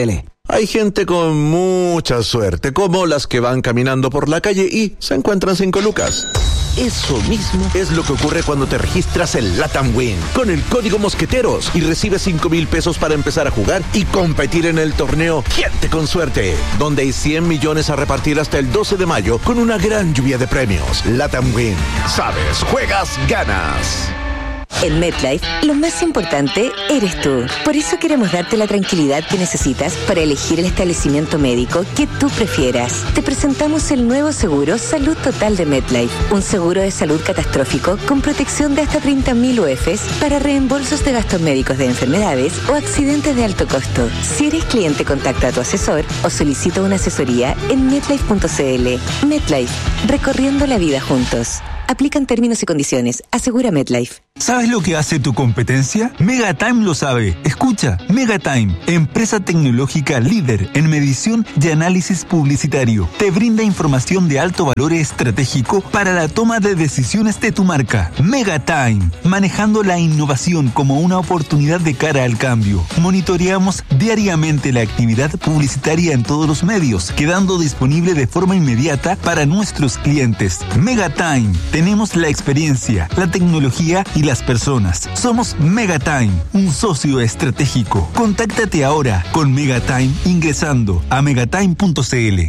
Hay gente con mucha suerte, como las que van caminando por la calle y se encuentran cinco lucas. Eso mismo es lo que ocurre cuando te registras en Latam Win con el código Mosqueteros y recibes cinco mil pesos para empezar a jugar y competir en el torneo Gente con Suerte, donde hay cien millones a repartir hasta el doce de mayo con una gran lluvia de premios. Latam Win. Sabes, juegas, ganas. En MetLife, lo más importante eres tú. Por eso queremos darte la tranquilidad que necesitas para elegir el establecimiento médico que tú prefieras. Te presentamos el nuevo seguro Salud Total de MetLife, un seguro de salud catastrófico con protección de hasta treinta mil U Efes para reembolsos de gastos médicos de enfermedades o accidentes de alto costo. Si eres cliente, contacta a tu asesor o solicita una asesoría en metlife punto cl. MetLife, recorriendo la vida juntos. Aplican términos y condiciones. Asegura MetLife. ¿Sabes lo que hace tu competencia? Megatime lo sabe. Escucha, Megatime, empresa tecnológica líder en medición y análisis publicitario. Te brinda información de alto valor estratégico para la toma de decisiones de tu marca. Megatime, manejando la innovación como una oportunidad de cara al cambio. Monitoreamos diariamente la actividad publicitaria en todos los medios, quedando disponible de forma inmediata para nuestros clientes. Megatime, tenemos la experiencia, la tecnología y las personas. Somos Megatime, un socio estratégico. Contáctate ahora con Megatime ingresando a megatime punto cl.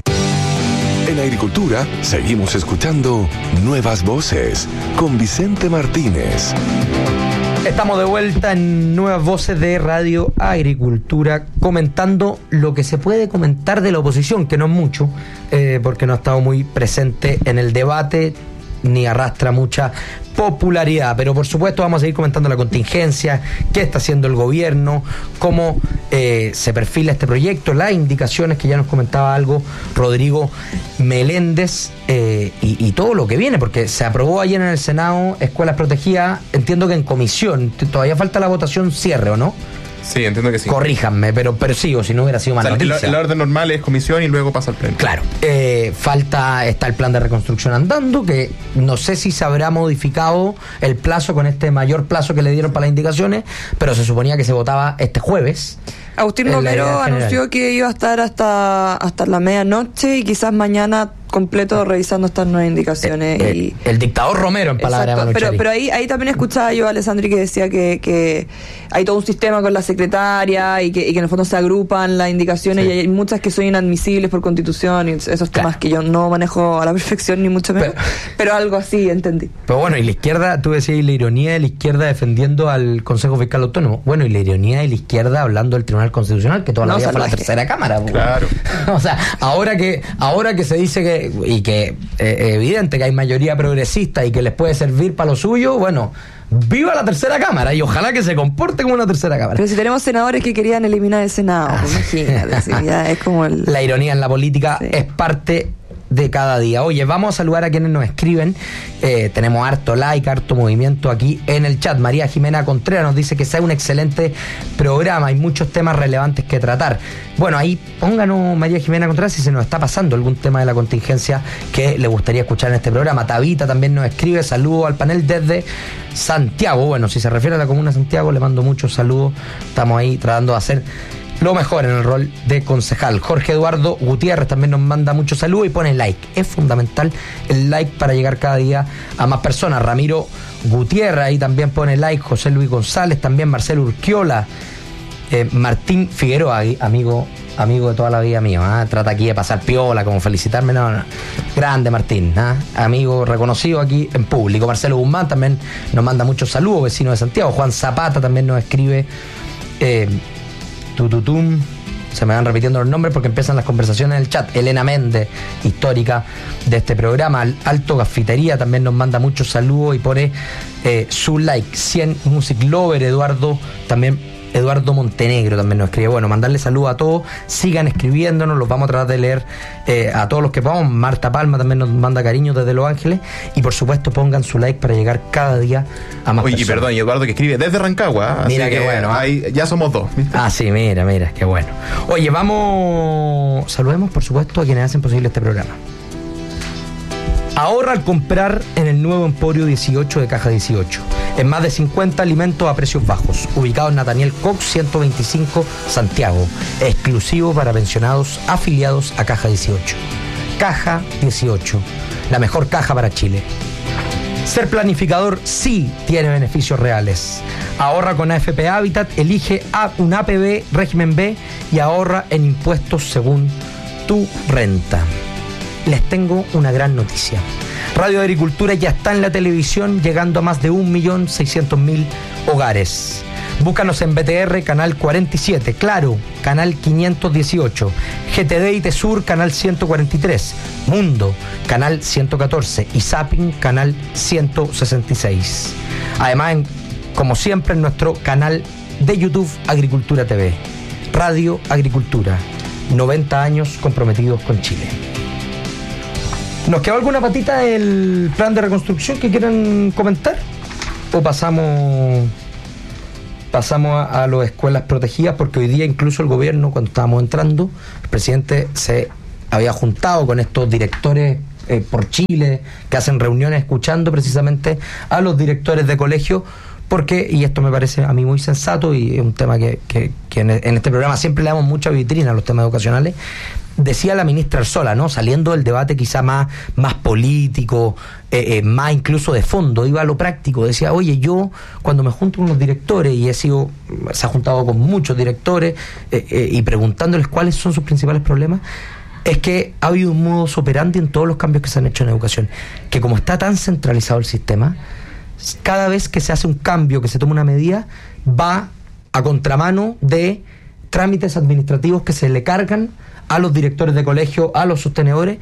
En Agricultura seguimos escuchando Nuevas Voces con Vicente Martínez. Estamos de vuelta en Nuevas Voces de Radio Agricultura, comentando lo que se puede comentar de la oposición, que no es mucho, eh, porque no ha estado muy presente en el debate ni arrastra mucha popularidad, pero por supuesto vamos a seguir comentando la contingencia, qué está haciendo el gobierno, cómo eh, se perfila este proyecto, las indicaciones que ya nos comentaba algo Rodrigo Meléndez, eh, y, y todo lo que viene, porque se aprobó ayer en el Senado Escuelas Protegidas, entiendo que en comisión, todavía falta la votación cierre, ¿o no? Sí, entiendo que sí. Corríjanme, pero, pero sí, o si no hubiera sido más o sea, noticia. El, el orden normal es comisión y luego pasa al pleno. Claro. Eh, falta, está el plan de reconstrucción andando, que no sé si se habrá modificado el plazo con este mayor plazo que le dieron para las indicaciones, pero se suponía que se votaba este jueves. Agustín Romero anunció que iba a estar hasta, hasta la medianoche y quizás mañana completo revisando estas nuevas indicaciones. El, y el dictador Romero, en palabras de Manu Pero, Chari. pero ahí, ahí también escuchaba yo a Alessandri que decía que, que hay todo un sistema con la secretaria y que, y que en el fondo se agrupan las indicaciones, sí, y hay muchas que son inadmisibles por constitución y esos temas, claro, que yo no manejo a la perfección ni mucho menos, pero, pero algo así entendí. Pero bueno, y la izquierda, tú decías, y la ironía de la izquierda defendiendo al Consejo Fiscal Autónomo. Bueno, y la ironía de la izquierda hablando del Tribunal Constitucional, que toda la no, vida fue la tercera cámara. Claro. O sea, ahora que, ahora que se dice que y que es eh, evidente que hay mayoría progresista y que les puede servir para lo suyo, bueno, viva la tercera cámara y ojalá que se comporte como una tercera cámara. Pero si tenemos senadores que querían eliminar el Senado, ah, imagínate, sí, ya es como el... La ironía en la política, sí, es parte de cada día. Oye, vamos a saludar a quienes nos escriben. Eh, tenemos harto like, harto movimiento aquí en el chat. María Jimena Contreras nos dice que sea un excelente programa, hay muchos temas relevantes que tratar. Bueno, ahí pónganos, María Jimena Contreras, si se nos está pasando algún tema de la contingencia que le gustaría escuchar en este programa. Tabita también nos escribe, saludos al panel desde Santiago. Bueno, si se refiere a la comuna de Santiago, le mando muchos saludos. Estamos ahí tratando de hacer lo mejor en el rol de concejal. Jorge Eduardo Gutiérrez también nos manda muchos saludos y pone like. Es fundamental el like para llegar cada día a más personas. Ramiro Gutiérrez ahí también pone like. José Luis González, también Marcelo Urquiola, eh, Martín Figueroa, amigo amigo de toda la vida mío, ¿eh? Trata aquí de pasar piola, como felicitarme, no, no. Grande Martín, ¿eh? Amigo reconocido aquí en público. Marcelo Guzmán también nos manda muchos saludos, vecino de Santiago. Juan Zapata también nos escribe. eh, Tututum, se me van repitiendo los nombres porque empiezan las conversaciones en el chat. Elena Méndez, histórica de este programa. Alto Gafitería también nos manda muchos saludos y pone eh, su like. cien Music Lover, Eduardo también. Eduardo Montenegro también nos escribe. Bueno, mandarle saludos a todos, sigan escribiéndonos, los vamos a tratar de leer eh, a todos los que podamos. Marta Palma también nos manda cariño desde Los Ángeles y por supuesto pongan su like para llegar cada día a más Oye, personas. Y perdón, y Eduardo que escribe desde Rancagua, mira así qué que bueno, ahí ya somos dos, ¿viste? Ah, sí, mira, mira, qué bueno. Oye, vamos, saludemos por supuesto a quienes hacen posible este programa. Ahorra al comprar en el nuevo Emporio dieciocho de Caja dieciocho. En más de cincuenta alimentos a precios bajos. Ubicado en Nathaniel Cox ciento veinticinco, Santiago. Exclusivo para pensionados afiliados a Caja dieciocho. Caja dieciocho. La mejor caja para Chile. Ser planificador sí tiene beneficios reales. Ahorra con A F P Habitat, elige un A P B régimen B y ahorra en impuestos según tu renta. Les tengo una gran noticia. Radio Agricultura ya está en la televisión, llegando a más de un millón seiscientos mil hogares. Búscanos en B T R, canal cuarenta y siete, Claro, canal quinientos dieciocho, G T D y Tesur, canal ciento cuarenta y tres, Mundo, canal ciento catorce y Zapping, canal ciento sesenta y seis. Además, en, como siempre, en nuestro canal de YouTube, Agricultura T V. Radio Agricultura, noventa años comprometidos con Chile. ¿Nos quedó alguna patita del plan de reconstrucción que quieran comentar? ¿O pasamos pasamos a, a las escuelas protegidas? Porque hoy día incluso el gobierno, cuando estábamos entrando, el presidente se había juntado con estos directores eh, por Chile, que hacen reuniones escuchando precisamente a los directores de colegio, porque, y esto me parece a mí muy sensato, y es un tema que, que, que en, en este programa siempre le damos mucha vitrina a los temas educacionales. Decía la ministra Arzola, ¿no? Saliendo del debate quizá más, más político, eh, eh, más incluso de fondo, iba a lo práctico. Decía, oye, yo cuando me junto con los directores, y he sido, se ha juntado con muchos directores, eh, eh, y preguntándoles cuáles son sus principales problemas, es que ha habido un modus operandi en todos los cambios que se han hecho en educación, que como está tan centralizado el sistema, cada vez que se hace un cambio, que se toma una medida, va a contramano de trámites administrativos que se le cargan a los directores de colegio, a los sostenedores,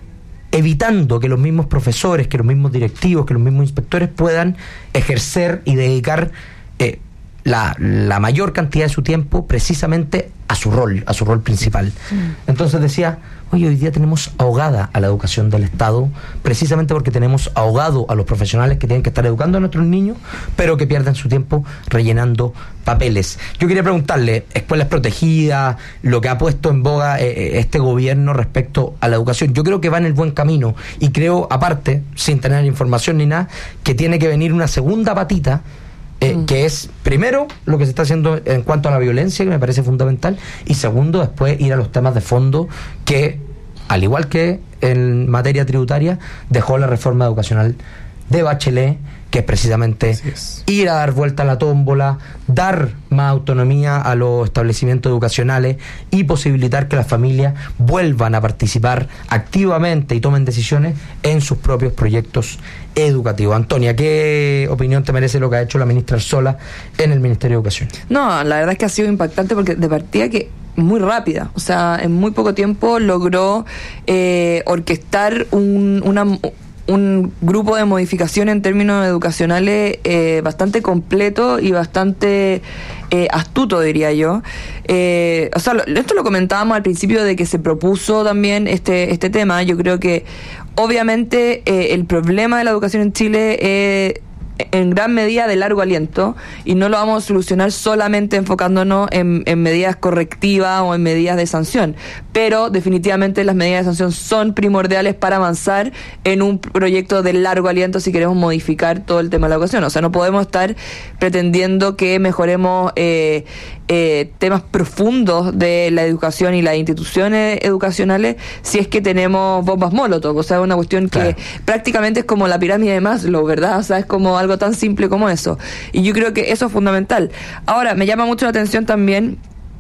evitando que los mismos profesores, que los mismos directivos, que los mismos inspectores puedan ejercer y dedicar eh, la, la mayor cantidad de su tiempo precisamente a su rol, a su rol principal. Mm. Entonces decía, oye, hoy día tenemos ahogada a la educación del Estado, precisamente porque tenemos ahogado a los profesionales que tienen que estar educando a nuestros niños, pero que pierden su tiempo rellenando papeles. Yo quería preguntarle, escuelas protegidas, lo que ha puesto en boga eh, este gobierno respecto a la educación. Yo creo que va en el buen camino, y creo, aparte, sin tener información ni nada, que tiene que venir una segunda patita, Eh, mm. que es, primero, lo que se está haciendo en cuanto a la violencia, que me parece fundamental, y segundo, después ir a los temas de fondo que, al igual que en materia tributaria, dejó la reforma educacional de Bachelet, que es precisamente es. ir a dar vuelta a la tómbola, dar más autonomía a los establecimientos educacionales y posibilitar que las familias vuelvan a participar activamente y tomen decisiones en sus propios proyectos educativos. Antonia, ¿qué opinión te merece lo que ha hecho la ministra Arzola en el Ministerio de Educación? No, la verdad es que ha sido impactante, porque de partida que muy rápida, o sea, en muy poco tiempo logró eh, orquestar un, una... un grupo de modificación en términos educacionales eh, bastante completo y bastante eh, astuto, diría yo. Eh, o sea, lo, esto lo comentábamos al principio de que se propuso también este este tema. Yo creo que obviamente eh, el problema de la educación en Chile es eh, en gran medida de largo aliento, y no lo vamos a solucionar solamente enfocándonos en, en medidas correctivas o en medidas de sanción, pero definitivamente las medidas de sanción son primordiales para avanzar en un proyecto de largo aliento si queremos modificar todo el tema de la educación. O sea, no podemos estar pretendiendo que mejoremos eh, eh, temas profundos de la educación y las instituciones educacionales si es que tenemos bombas Molotov. O sea, es una cuestión que claro. prácticamente es como la pirámide de Maslow, ¿verdad? O sea, es como algo tan simple como eso, y yo creo que eso es fundamental. Ahora, me llama mucho la atención también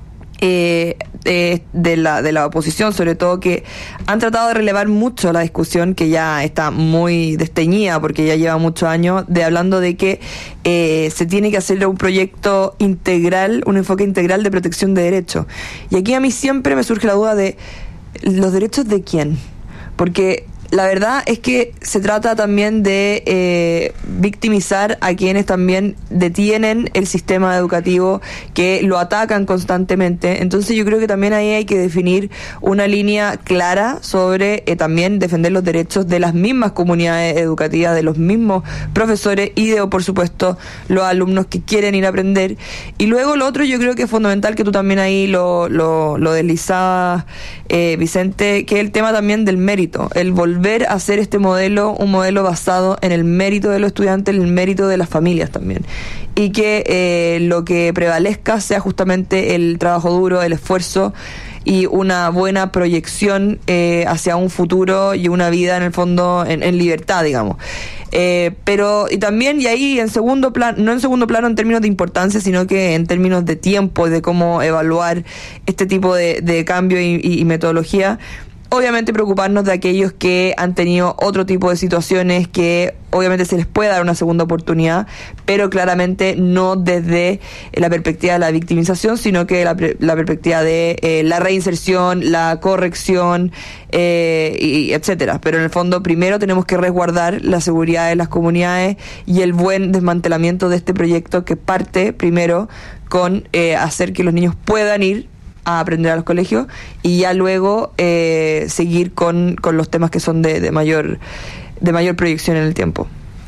eh, de, de la de la oposición, sobre todo, que han tratado de relevar mucho la discusión, que ya está muy desteñida porque ya lleva muchos años, de hablando de que eh, se tiene que hacer un proyecto integral, un enfoque integral de protección de derechos. Y aquí a mí siempre me surge la duda de ¿los derechos de quién? Porque la verdad es que se trata también de eh, victimizar a quienes también detienen el sistema educativo, que lo atacan constantemente. Entonces yo creo que también ahí hay que definir una línea clara sobre eh, también defender los derechos de las mismas comunidades educativas, de los mismos profesores y de, por supuesto, los alumnos que quieren ir a aprender. Y luego lo otro yo creo que es fundamental, que tú también ahí lo, lo, lo deslizabas, eh, Vicente, que es el tema también del mérito, el volver volver a hacer este modelo un modelo basado en el mérito de los estudiantes, en el mérito de las familias también, y que eh, lo que prevalezca sea justamente el trabajo duro, el esfuerzo y una buena proyección eh, hacia un futuro y una vida en el fondo en, en libertad, digamos. Eh, pero y también, y ahí en segundo plano, no en segundo plano en términos de importancia, sino que en términos de tiempo y de cómo evaluar este tipo de, de cambio y, y, y metodología, obviamente preocuparnos de aquellos que han tenido otro tipo de situaciones que obviamente se les puede dar una segunda oportunidad, pero claramente no desde la perspectiva de la victimización, sino que la, la perspectiva de eh, la reinserción, la corrección, eh, y etcétera. Pero en el fondo primero tenemos que resguardar la seguridad de las comunidades y el buen desmantelamiento de este proyecto, que parte primero con eh, hacer que los niños puedan ir a aprender a los colegios y ya luego eh, seguir con, con los temas que son de, de mayor de mayor proyección en el tiempo.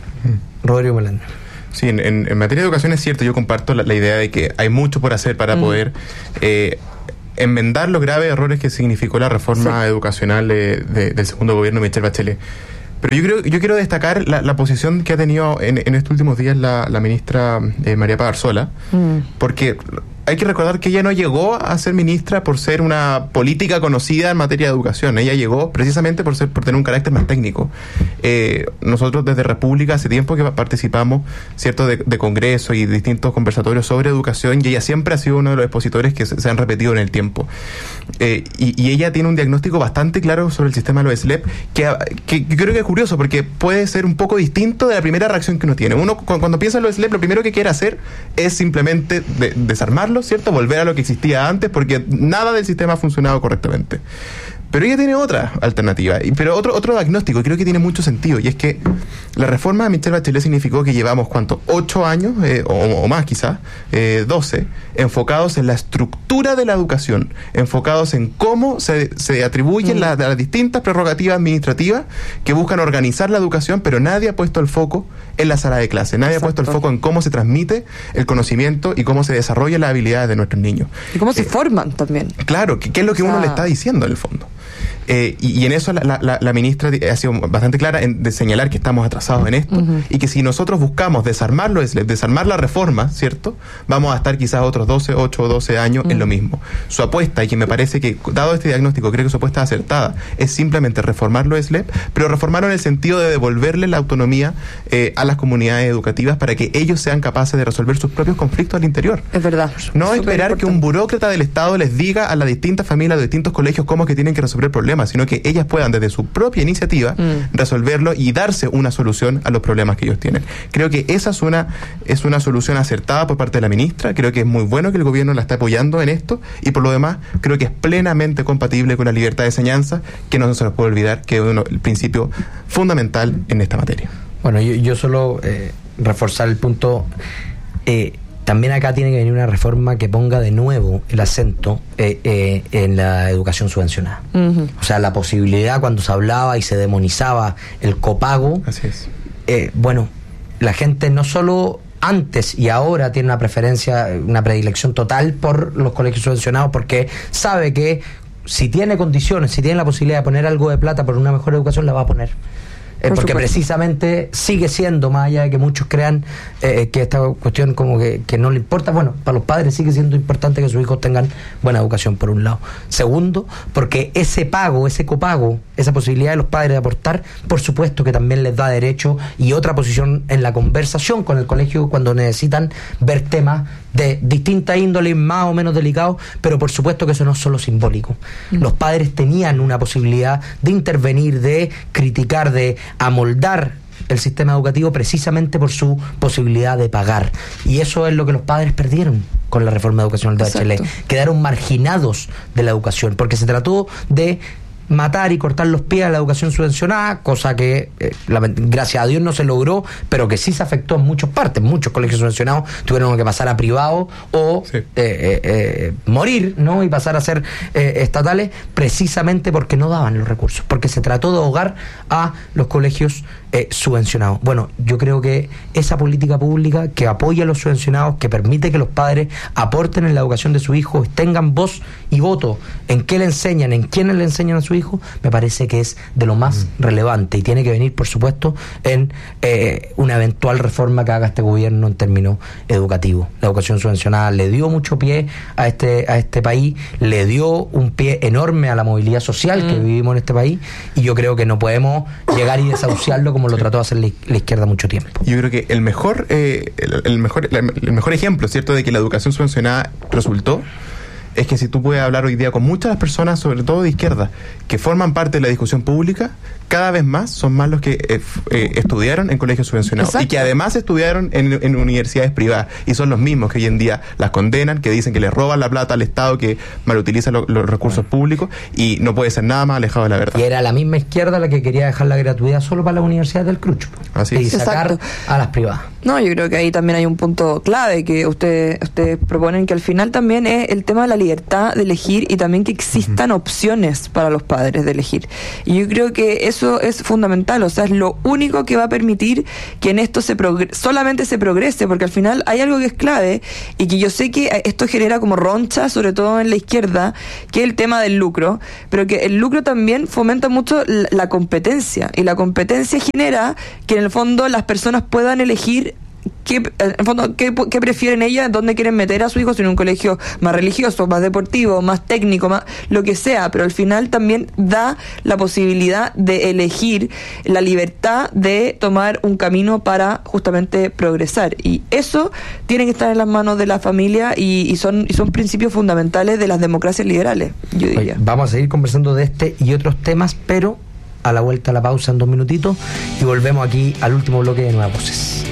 Rodrigo Meléndez. Sí, en, en, en materia de educación es cierto, yo comparto la, la idea de que hay mucho por hacer para mm. poder eh, enmendar los graves errores que significó la reforma sí. educacional de, de, del segundo gobierno de Michelle Bachelet. Pero yo creo, yo quiero destacar la, la posición que ha tenido en, en estos últimos días la, la ministra eh, María Paz Arzola, mm. porque hay que recordar que ella no llegó a ser ministra por ser una política conocida en materia de educación. Ella llegó precisamente por ser por tener un carácter más técnico. Eh, nosotros desde República hace tiempo que participamos, cierto, de, de congresos y distintos conversatorios sobre educación, y ella siempre ha sido uno de los expositores que se, se han repetido en el tiempo. Eh, y, y ella tiene un diagnóstico bastante claro sobre el sistema de los S L E P, que, que, que creo que es curioso porque puede ser un poco distinto de la primera reacción que uno tiene. Uno cuando, cuando piensa en los S L E P, lo primero que quiere hacer es simplemente de, desarmarlo, ¿cierto? Volver a lo que existía antes, porque nada del sistema ha funcionado correctamente. Pero ella tiene otra alternativa, pero otro otro diagnóstico, y creo que tiene mucho sentido, y es que la reforma de Michelle Bachelet significó que llevamos, ¿cuánto? Ocho años, eh, o, o más quizás, eh, doce, enfocados en la estructura de la educación, enfocados en cómo se, se atribuyen mm. las, las distintas prerrogativas administrativas que buscan organizar la educación, pero nadie ha puesto el foco en la sala de clase, nadie Exacto. ha puesto el foco en cómo se transmite el conocimiento y cómo se desarrollan las habilidades de nuestros niños. Y cómo se eh, forman también. Claro, ¿qué, qué es lo que o sea, uno le está diciendo en el fondo? Eh, y, y en eso la, la, la ministra ha sido bastante clara en de señalar que estamos atrasados en esto, uh-huh. y que si nosotros buscamos desarmar los S L E P, desarmar la reforma, ¿cierto? Vamos a estar quizás otros doce, ocho o doce años uh-huh. en lo mismo. Su apuesta, y que me parece que, dado este diagnóstico, creo que su apuesta es acertada, es simplemente reformar los S L E P, pero reformarlo en el sentido de devolverle la autonomía eh, a las comunidades educativas para que ellos sean capaces de resolver sus propios conflictos al interior. Es verdad. No Súper esperar importante. que un burócrata del Estado les diga a las distintas familias, a los distintos colegios cómo es que tienen que resolver problemas, sino que ellas puedan desde su propia iniciativa mm. resolverlo y darse una solución a los problemas que ellos tienen. Creo que esa es una es una solución acertada por parte de la ministra. Creo que es muy bueno que el gobierno la está apoyando en esto, y por lo demás creo que es plenamente compatible con la libertad de enseñanza, que no se nos puede olvidar que es uno, el principio fundamental en esta materia. Bueno, yo, yo solo eh, reforzar el punto. eh, También acá tiene que venir una reforma que ponga de nuevo el acento eh, eh, en la educación subvencionada. Uh-huh. O sea, la posibilidad, cuando se hablaba y se demonizaba el copago. Así es. Eh, bueno, la gente no solo antes y ahora tiene una preferencia, una predilección total por los colegios subvencionados, porque sabe que si tiene condiciones, si tiene la posibilidad de poner algo de plata por una mejor educación, la va a poner. Eh, porque precisamente sigue siendo, más allá de que muchos crean eh, que esta cuestión como que, que no le importa, bueno, para los padres sigue siendo importante que sus hijos tengan buena educación, por un lado. Segundo, porque ese pago, ese copago, esa posibilidad de los padres de aportar, por supuesto que también les da derecho y otra posición en la conversación con el colegio cuando necesitan ver temas de distinta índole, más o menos delicados, pero por supuesto que eso no es solo simbólico. Mm. Los padres tenían una posibilidad de intervenir, de criticar, de amoldar el sistema educativo precisamente por su posibilidad de pagar. Y eso es lo que los padres perdieron con la reforma educacional de Bachelet. Quedaron marginados de la educación, porque se trató de matar y cortar los pies a la educación subvencionada, cosa que eh, la, gracias a Dios no se logró, pero que sí se afectó en muchas partes. Muchos colegios subvencionados tuvieron que pasar a privado o sí. eh, eh, eh, morir, ¿no? Y pasar a ser eh, estatales, precisamente porque no daban los recursos, porque se trató de ahogar a los colegios eh, subvencionados. Bueno, yo creo que esa política pública que apoya a los subvencionados, que permite que los padres aporten en la educación de sus hijos, tengan voz y voto en qué le enseñan, en quiénes le enseñan a sus su hijo, me parece que es de lo más mm. relevante y tiene que venir, por supuesto, en eh, una eventual reforma que haga este gobierno en términos educativos. La educación subvencionada le dio mucho pie a este, a este país, le dio un pie enorme a la movilidad social mm. que vivimos en este país, y yo creo que no podemos llegar y desahuciarlo como lo trató de hacer la, la izquierda mucho tiempo. Yo creo que el mejor, eh, el, el mejor, el mejor ejemplo, ¿cierto?, de que la educación subvencionada resultó es que si tú puedes hablar hoy día con muchas de las personas, sobre todo de izquierda, que forman parte de la discusión pública, cada vez más son más los que eh, eh, estudiaron en colegios subvencionados. Exacto. Y que además estudiaron en, en universidades privadas, y son los mismos que hoy en día las condenan, que dicen que le roban la plata al Estado, que malutiliza lo, los recursos públicos, y no puede ser nada más alejado de la verdad. Y era la misma izquierda la que quería dejar la gratuidad solo para las universidades del Crucho. Así es. Y sacar Exacto. a las privadas. No, yo creo que ahí también hay un punto clave que ustedes ustedes proponen, que al final también es el tema de la libertad de elegir, y también que existan uh-huh. opciones para los padres de elegir. Y yo creo que eso es fundamental, o sea, es lo único que va a permitir que en esto se progre- solamente se progrese, porque al final hay algo que es clave, y que yo sé que esto genera como roncha, sobre todo en la izquierda, que es el tema del lucro, pero que el lucro también fomenta mucho la, la competencia, y la competencia genera que en el fondo las personas puedan elegir ¿Qué, en el fondo, ¿qué, qué prefieren ellas? ¿Dónde quieren meter a su hijo? Si en un colegio más religioso, más deportivo, más técnico, más lo que sea, pero al final también da la posibilidad de elegir, la libertad de tomar un camino para justamente progresar, y eso tiene que estar en las manos de la familia, y, y son y son principios fundamentales de las democracias liberales, yo diría. Oye, vamos a seguir conversando de este y otros temas, pero a la vuelta a la pausa en dos minutitos, y volvemos aquí al último bloque de Nuevas Voces.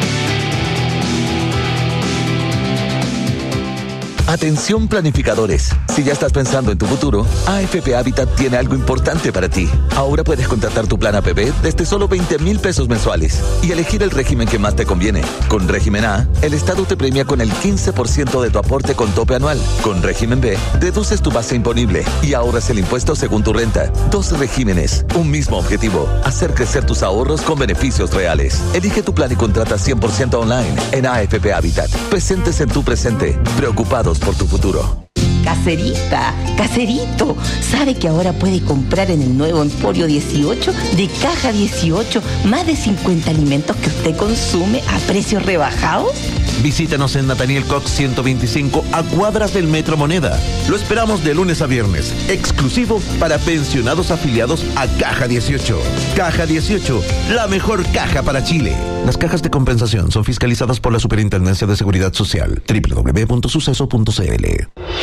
Atención planificadores, si ya estás pensando en tu futuro, A F P Habitat tiene algo importante para ti. Ahora puedes contratar tu plan A P B desde solo veinte mil pesos mensuales y elegir el régimen que más te conviene. Con régimen A, el Estado te premia con el quince por ciento de tu aporte con tope anual. Con régimen B, deduces tu base imponible y ahorras el impuesto según tu renta. Dos regímenes, un mismo objetivo, hacer crecer tus ahorros con beneficios reales. Elige tu plan y contrata cien por ciento online en A F P Habitat. Presentes en tu presente, preocupados por tu futuro. Caserita, caserito, ¿sabe que ahora puede comprar en el nuevo Emporio dieciocho de Caja dieciocho más de cincuenta alimentos que usted consume a precios rebajados? Visítanos en Nathaniel Cox ciento veinticinco, a cuadras del Metro Moneda. Lo esperamos de lunes a viernes, exclusivo para pensionados afiliados a Caja dieciocho. Caja dieciocho, la mejor caja para Chile. Las cajas de compensación son fiscalizadas por la Superintendencia de Seguridad Social. doble u doble u doble u punto suceso punto c l.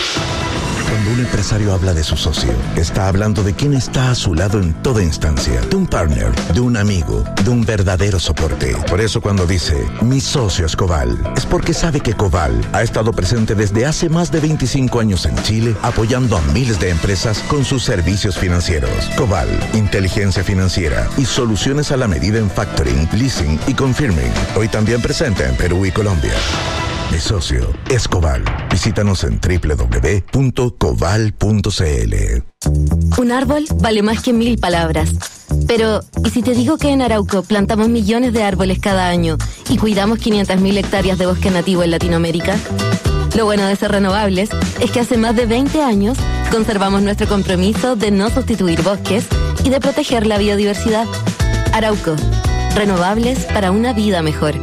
Cuando un empresario habla de su socio, está hablando de quien está a su lado en toda instancia, de un partner, de un amigo, de un verdadero soporte. Por eso cuando dice, mi socio es Coval, es porque sabe que Coval ha estado presente desde hace más de veinticinco años en Chile, apoyando a miles de empresas con sus servicios financieros. Coval, inteligencia financiera y soluciones a la medida en factoring, leasing y confirming. Hoy también presente en Perú y Colombia. Mi socio es Coval. Visítanos en doble u doble u doble u punto coval punto c l. Un árbol vale más que mil palabras. Pero, ¿y si te digo que en Arauco plantamos millones de árboles cada año y cuidamos quinientas mil hectáreas de bosque nativo en Latinoamérica? Lo bueno de ser renovables es que hace más de veinte años conservamos nuestro compromiso de no sustituir bosques y de proteger la biodiversidad. Arauco, renovables para una vida mejor.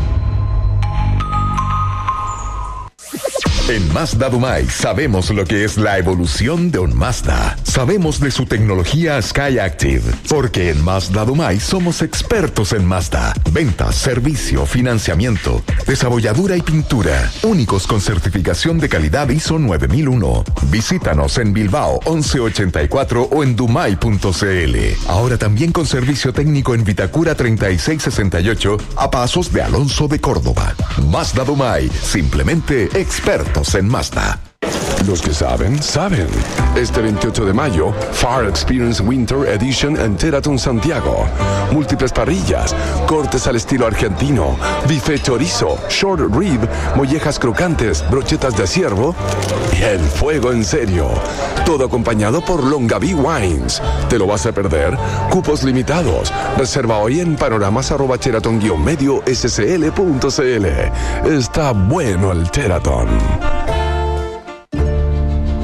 En Mazda Dumay sabemos lo que es la evolución de un Mazda. Sabemos de su tecnología Skyactiv, porque en Mazda Dumay somos expertos en Mazda. Ventas, servicio, financiamiento, desabolladura y pintura. Únicos con certificación de calidad I S O nueve mil uno. Visítanos en Bilbao once ochenta y cuatro o en dumay punto c l. Ahora también con servicio técnico en Vitacura treinta y seis sesenta y ocho a pasos de Alonso de Córdoba. Mazda Dumay, simplemente expertos en Mazda. Los que saben, saben. Este veintiocho de mayo, Far Experience Winter Edition en Teraton Santiago. Múltiples parrillas, cortes al estilo argentino, bife chorizo, short rib, mollejas crocantes, brochetas de ciervo y el fuego en serio. Todo acompañado por Longaví Wines. ¿Te lo vas a perder? Cupos limitados. Reserva hoy en panoramas arroba teraton guion medio scl punto cl. Está bueno el Teraton. Desde hace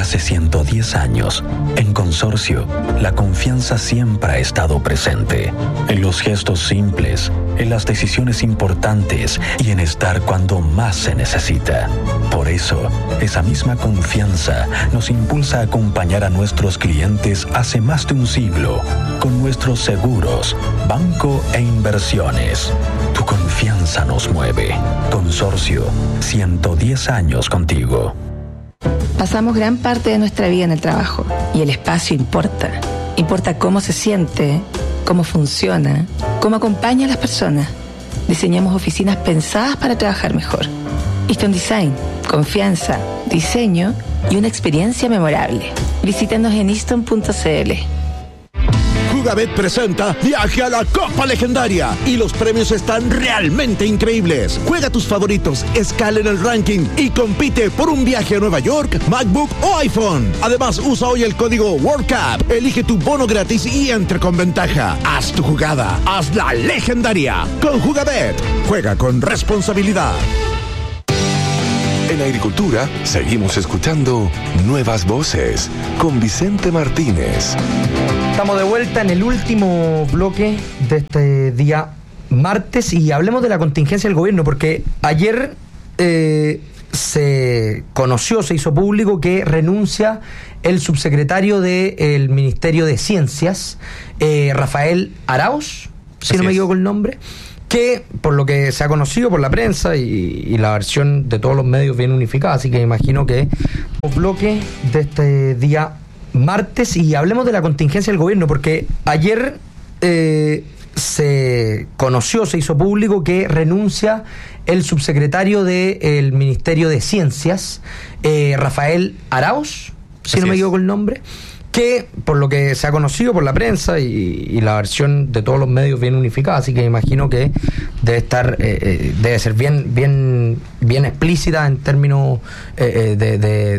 hace ciento diez años, en Consorcio, la confianza siempre ha estado presente. En los gestos simples, en las decisiones importantes y en estar cuando más se necesita. Por eso, esa misma confianza nos impulsa a acompañar a nuestros clientes hace más de un siglo con nuestros seguros, banco e inversiones. Tu confianza nos mueve. Consorcio, ciento diez años contigo. Pasamos gran parte de nuestra vida en el trabajo y el espacio importa. Importa cómo se siente, cómo funciona, cómo acompaña a las personas. Diseñamos oficinas pensadas para trabajar mejor. Easton Design, confianza, diseño y una experiencia memorable. Visítanos en easton punto c l. Jugabet presenta Viaje a la Copa Legendaria y los premios están realmente increíbles. Juega tus favoritos, escala en el ranking y compite por un viaje a Nueva York, MacBook o iPhone. Además, usa hoy el código World Cup, elige tu bono gratis y entre con ventaja. Haz tu jugada, hazla legendaria. Con Jugabet, juega con responsabilidad. En Agricultura seguimos escuchando Nuevas Voces con Vicente Martínez. Estamos de vuelta en el último bloque de este día martes y hablemos de la contingencia del gobierno, porque ayer eh, se conoció, se hizo público que renuncia el subsecretario del Ministerio de Ciencias, eh, Rafael Arauz, si no me equivoco el nombre, que por lo que se ha conocido por la prensa y, y la versión de todos los medios bien unificada, así que me imagino que el bloque de este día martes y hablemos de la contingencia del gobierno, porque ayer eh, se conoció, se hizo público que renuncia el subsecretario del Ministerio de Ciencias, eh, Rafael Arauz, si Así no me equivoco el nombre, que por lo que se ha conocido por la prensa y, y la versión de todos los medios bien unificada, así que me imagino que debe estar eh, eh, debe ser bien bien bien explícita en términos eh, de, de